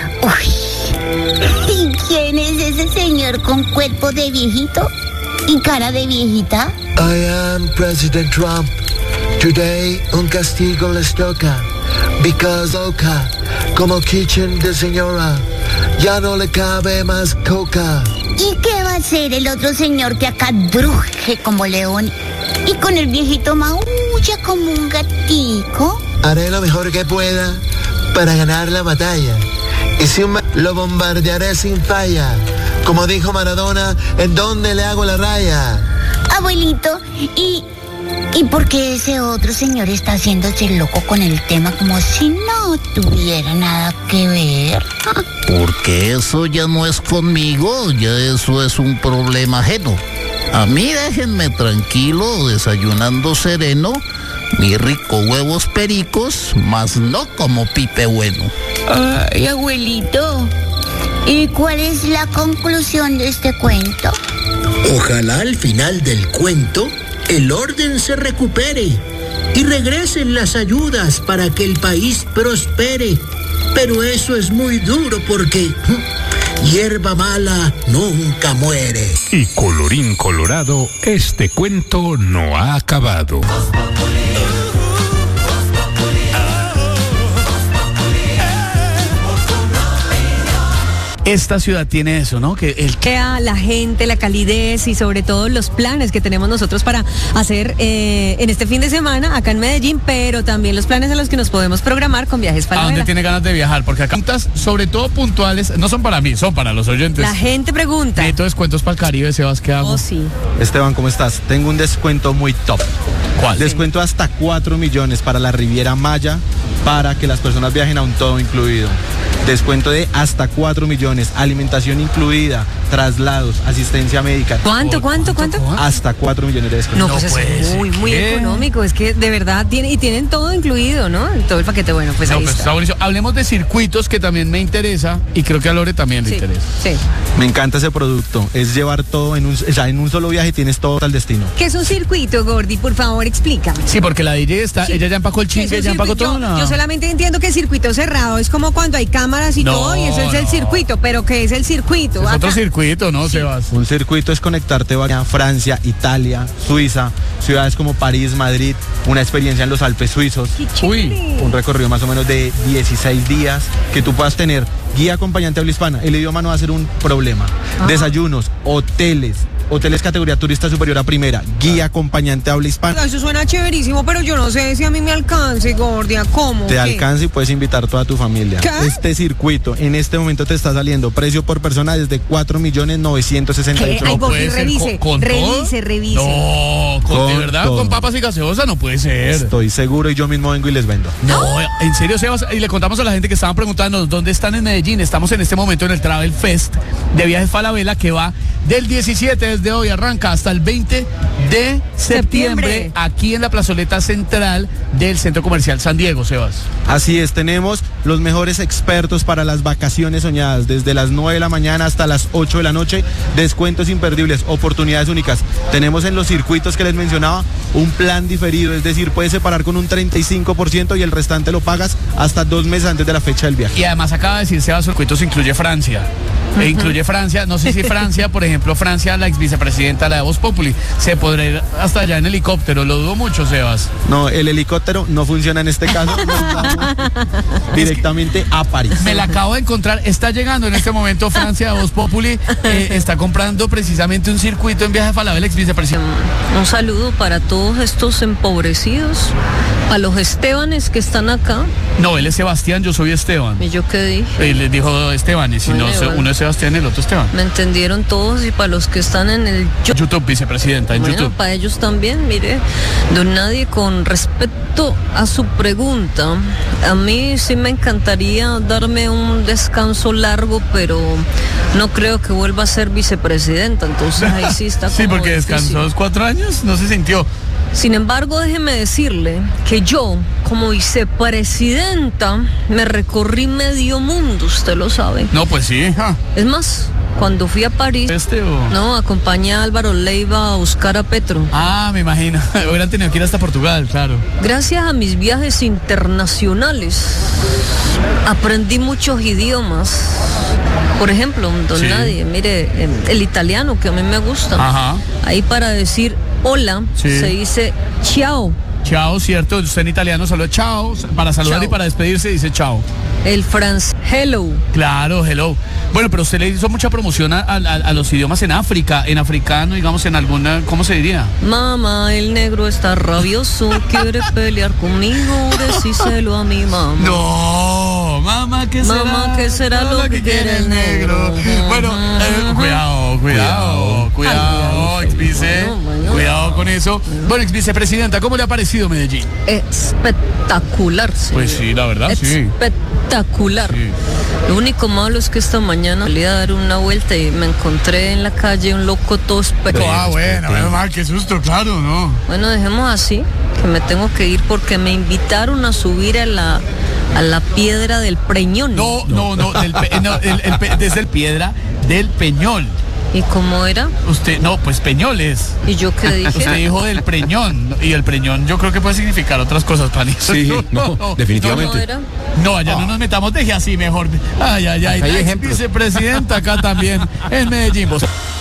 [SPEAKER 12] Uy, ¿y quién es ese señor con cuerpo de viejito y cara de viejita?
[SPEAKER 13] I am President Trump. Today un castigo les toca, because Oka, como kitchen de señora, ya no le cabe más coca.
[SPEAKER 12] ¿Y qué va a hacer el otro señor que acá bruje como león y con el viejito maulla como un gatico?
[SPEAKER 13] Haré lo mejor que pueda para ganar la batalla. Y si lo bombardearé sin falla. Como dijo Maradona, ¿en dónde le hago la raya?
[SPEAKER 12] Abuelito, ¿y por qué ese otro señor está haciéndose loco con el tema como si no tuviera nada que ver?
[SPEAKER 14] Porque eso ya no es conmigo, ya eso es un problema ajeno. A mí déjenme tranquilo, desayunando sereno, mi rico huevos pericos, más no como Pipe Bueno.
[SPEAKER 12] Ay, abuelito, ¿y cuál es la conclusión de este cuento?
[SPEAKER 13] Ojalá al final del cuento el orden se recupere y regresen las ayudas para que el país prospere. Pero eso es muy duro porque hierba mala nunca muere.
[SPEAKER 25] Y colorín colorado, este cuento no ha acabado.
[SPEAKER 15] Esta ciudad tiene eso, ¿no? Que
[SPEAKER 19] la gente, la calidez y sobre todo los planes que tenemos nosotros para hacer en este fin de semana acá en Medellín, pero también los planes a los que nos podemos programar con Viajes Falabella.
[SPEAKER 15] ¿A dónde tiene ganas de viajar? Porque acá puntas, sobre todo puntuales, no son para mí, son para los oyentes.
[SPEAKER 19] La gente pregunta.
[SPEAKER 15] Neto descuentos para el Caribe, Sebas, ¿qué hago?
[SPEAKER 19] Oh, sí.
[SPEAKER 26] Esteban, ¿cómo estás? Tengo un descuento muy top.
[SPEAKER 15] ¿Cuál?
[SPEAKER 26] Descuento hasta 4 millones para la Riviera Maya, para que las personas viajen a un todo incluido. Descuento de hasta 4 millones, alimentación incluida, traslados, asistencia médica.
[SPEAKER 6] ¿Cuánto?
[SPEAKER 26] Hasta 4 millones de descuentos.
[SPEAKER 6] No, pues es muy económico. Es que de verdad tienen todo incluido, ¿no? Todo el paquete. Bueno, pues ahí está.
[SPEAKER 15] Hablemos de circuitos, que también me interesa y creo que a Lore también le interesa.
[SPEAKER 6] Sí.
[SPEAKER 26] Me encanta ese producto. Es llevar todo en un solo viaje y tienes todo al destino.
[SPEAKER 6] ¿Qué es un circuito, Gordy? Por favor, explícame.
[SPEAKER 15] Sí, porque la DJ ella ya empacó el chingue, ya empacó todo.
[SPEAKER 6] Yo solamente entiendo que el circuito cerrado es como cuando hay cámaras y todo, y eso es el circuito. Pero ¿qué es el circuito?
[SPEAKER 15] Es otro circuito, ¿no, Sebas?
[SPEAKER 26] Un circuito es conectarte a Francia, Italia, Suiza, ciudades como París, Madrid, una experiencia en los Alpes suizos. Un recorrido más o menos de 16 días que tú puedas tener guía acompañante habla hispana. El idioma no va a ser un problema. Desayunos, hoteles categoría turista superior a primera, guía acompañante habla hispana.
[SPEAKER 6] Eso suena chéverísimo, pero yo no sé si a mí me alcance, Gordia. ¿Cómo?
[SPEAKER 26] Te alcanza y puedes invitar toda tu familia.
[SPEAKER 6] ¿Qué?
[SPEAKER 26] Este circuito en este momento te está saliendo precio por persona desde 4.968.000.
[SPEAKER 6] Ay, Gordi, revise.
[SPEAKER 15] No, de verdad,
[SPEAKER 26] todo.
[SPEAKER 15] con papas y gaseosa no puede ser.
[SPEAKER 26] Estoy seguro y yo mismo vengo y les vendo.
[SPEAKER 15] No, en serio, Sebas, y le contamos a la gente que estaban preguntando dónde están en Medellín. Estamos en este momento en el Travel Fest de Viajes Falabella, que va del 17, desde hoy arranca, hasta el 20 de septiembre, aquí en la plazoleta central del Centro Comercial San Diego, Sebas.
[SPEAKER 26] Así es, tenemos los mejores expertos para las vacaciones soñadas, desde las 9 de la mañana hasta las 8 de la noche, descuentos imperdibles, oportunidades únicas. Tenemos en los circuitos que les mencionaba un plan diferido, es decir, puedes separar con un 35% y el restante lo pagas hasta 2 meses antes de la fecha del viaje.
[SPEAKER 15] Y además acaba de decir Sebas, circuitos incluye Francia. Incluye Francia, no sé si Francia, por ejemplo, Francia, la ex vicepresidenta, la de Voz Populi, se podrá ir hasta allá en helicóptero, lo dudo mucho, Sebas.
[SPEAKER 26] No, el helicóptero no funciona en este caso, directamente a París.
[SPEAKER 15] Me la acabo de encontrar, está llegando en este momento Francia de Voz Populi, está comprando precisamente un circuito en Viaje Falabella, ex vicepresidenta.
[SPEAKER 7] Un saludo para todos estos empobrecidos, a los Estebanes que están acá.
[SPEAKER 15] No, él es Sebastián, yo soy Esteban.
[SPEAKER 7] ¿Y yo qué dije?
[SPEAKER 15] Él dijo Esteban, y si
[SPEAKER 7] bueno,
[SPEAKER 15] uno es Sebastián, el otro Esteban.
[SPEAKER 7] Me entendieron todos, y para los que están en el
[SPEAKER 15] YouTube, vicepresidenta, en YouTube.
[SPEAKER 7] Para ellos también, mire, don Nadie, con respecto a su pregunta, a mí sí me encantaría darme un descanso largo, pero no creo que vuelva a ser vicepresidenta, entonces ahí sí está como
[SPEAKER 15] sí, porque
[SPEAKER 7] difícil.
[SPEAKER 15] descansó 4 años, no se sintió.
[SPEAKER 7] Sin embargo, déjeme decirle que yo, como vicepresidenta, me recorrí medio mundo, usted lo sabe.
[SPEAKER 15] No, pues sí.
[SPEAKER 7] Es más, cuando fui a París, no, acompañé a Álvaro Leiva a buscar a Petro.
[SPEAKER 15] Ah, me imagino. Hubieran tenido que ir hasta Portugal, claro.
[SPEAKER 7] Gracias a mis viajes internacionales, aprendí muchos idiomas. Por ejemplo, don Nadie, mire, el italiano, que a mí me gusta.
[SPEAKER 15] Ajá.
[SPEAKER 7] Ahí para decir hola, se dice ciao.
[SPEAKER 15] Chao, cierto, usted en italiano solo chao, para saludar y para despedirse dice chao.
[SPEAKER 7] El francés, hello.
[SPEAKER 15] Claro, hello. Bueno, pero usted le hizo mucha promoción a los idiomas en África, en africano, digamos, en alguna, ¿cómo se diría?
[SPEAKER 7] Mamá, el negro está rabioso, quiere pelear conmigo, decíselo a mi mamá.
[SPEAKER 15] No, mamá, ¿qué será?
[SPEAKER 7] Mamá, ¿qué será lo que quiere el negro?
[SPEAKER 15] Bueno, cuidado, exvice, cuidado con eso. Bueno, exvicepresidenta, ¿cómo le ha parecido Medellín?
[SPEAKER 7] Espectacular, señor.
[SPEAKER 15] Pues sí, la verdad,
[SPEAKER 7] espectacular. Sí. Lo único malo es que esta mañana salí a dar una vuelta y me encontré en la calle un loco todo
[SPEAKER 15] bueno, menos mal, qué susto, claro, ¿no?
[SPEAKER 7] Bueno, dejemos así, que me tengo que ir porque me invitaron a subir a la piedra del Peñón.
[SPEAKER 15] No, desde el piedra del Peñol.
[SPEAKER 7] ¿Y cómo era?
[SPEAKER 15] Usted, no, pues Peñoles.
[SPEAKER 7] ¿Y yo qué dije?
[SPEAKER 15] Usted dijo del Preñón, y el Preñón yo creo que puede significar otras cosas, Pani.
[SPEAKER 8] Sí, no, definitivamente.
[SPEAKER 7] ¿Cómo era?
[SPEAKER 15] No, allá no nos metamos, deje así mejor. Ay,
[SPEAKER 8] hay ejemplos.
[SPEAKER 15] Vicepresidenta acá también, en Medellín.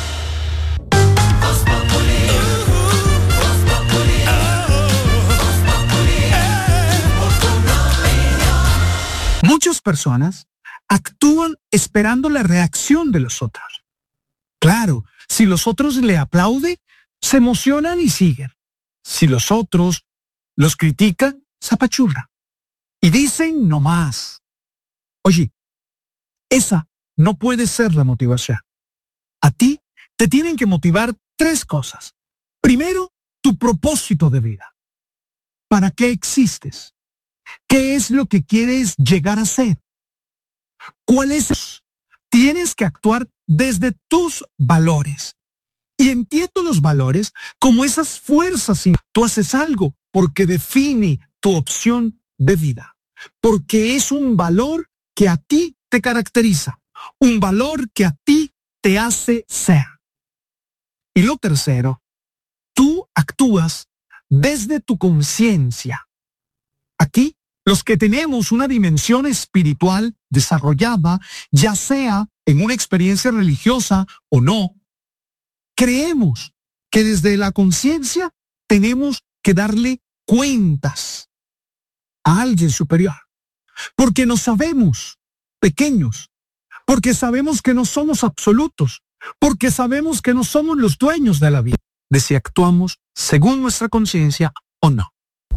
[SPEAKER 16] Muchas personas actúan esperando la reacción de los otros. Claro, si los otros le aplauden, se emocionan y siguen. Si los otros los critican, se apachurran. Y dicen no más. Oye, esa no puede ser la motivación. A ti te tienen que motivar 3 cosas. Primero, tu propósito de vida. ¿Para qué existes? ¿Qué es lo que quieres llegar a ser? ¿Cuál es tienes que actuar desde tus valores. Y entiendo los valores como esas fuerzas. Tú haces algo porque define tu opción de vida, porque es un valor que a ti te caracteriza, un valor que a ti te hace ser. Y lo tercero, tú actúas desde tu conciencia. Aquí, los que tenemos una dimensión espiritual desarrollada, ya sea en una experiencia religiosa o no, creemos que desde la conciencia tenemos que darle cuentas a alguien superior, porque nos sabemos pequeños, porque sabemos que no somos absolutos, porque sabemos que no somos los dueños de la vida, de si actuamos según nuestra conciencia o no.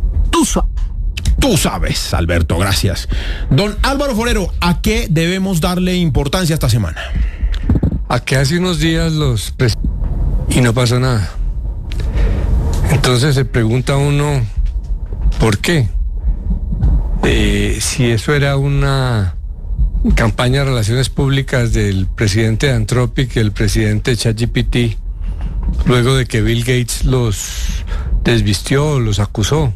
[SPEAKER 17] Tú sabes, Alberto, gracias. Don Álvaro Forero, ¿a qué debemos darle importancia esta semana?
[SPEAKER 11] A que hace unos días y no pasó nada. Entonces se pregunta uno, ¿por qué? Si eso era una campaña de relaciones públicas del presidente de Anthropic, el presidente de ChatGPT, luego de que Bill Gates los desvistió, los acusó,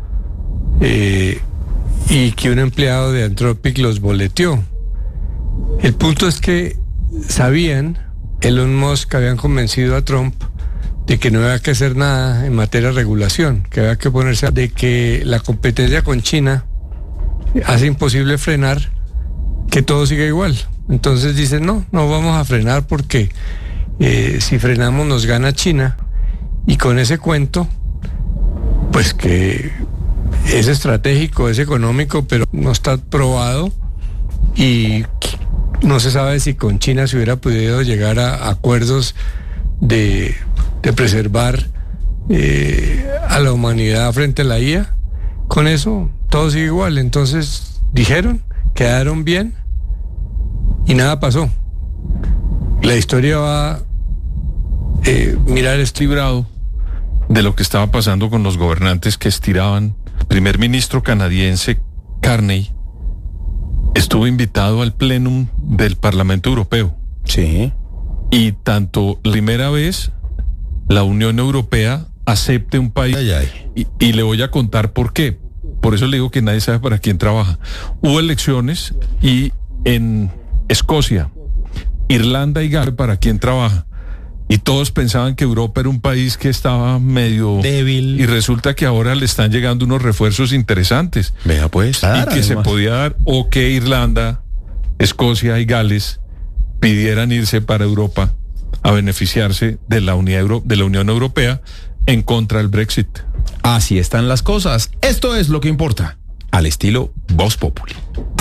[SPEAKER 11] y que un empleado de Anthropic los boleteó. El punto es que sabían, Elon Musk habían convencido a Trump de que no había que hacer nada en materia de regulación, que había que ponerse de que la competencia con China hace imposible frenar que todo siga igual. Entonces dicen, no vamos a frenar porque si frenamos nos gana China, y con ese cuento, pues que es estratégico, es económico, pero no está probado, y no se sabe si con China se hubiera podido llegar a acuerdos de preservar a la humanidad frente a la IA. Con eso todo sigue igual. Entonces dijeron, quedaron bien y nada pasó. La historia va a
[SPEAKER 3] mirar librado de lo que estaba pasando con los gobernantes que estiraban. El primer ministro canadiense Carney estuvo invitado al plenum del Parlamento Europeo.
[SPEAKER 17] Sí.
[SPEAKER 3] Y tanto la primera vez la Unión Europea acepte un país. Y le voy a contar por qué. Por eso le digo que nadie sabe para quién trabaja. Hubo elecciones y en Escocia, Irlanda y Gales para quién trabaja. Y todos pensaban que Europa era un país que estaba medio
[SPEAKER 17] débil.
[SPEAKER 3] Y resulta que ahora le están llegando unos refuerzos interesantes.
[SPEAKER 17] Vea pues.
[SPEAKER 3] Y que se podía dar, o que Irlanda, Escocia y Gales pidieran irse para Europa a beneficiarse de la Unión Europea en contra del Brexit.
[SPEAKER 17] Así están las cosas. Esto es lo que importa, al estilo Voz Populi.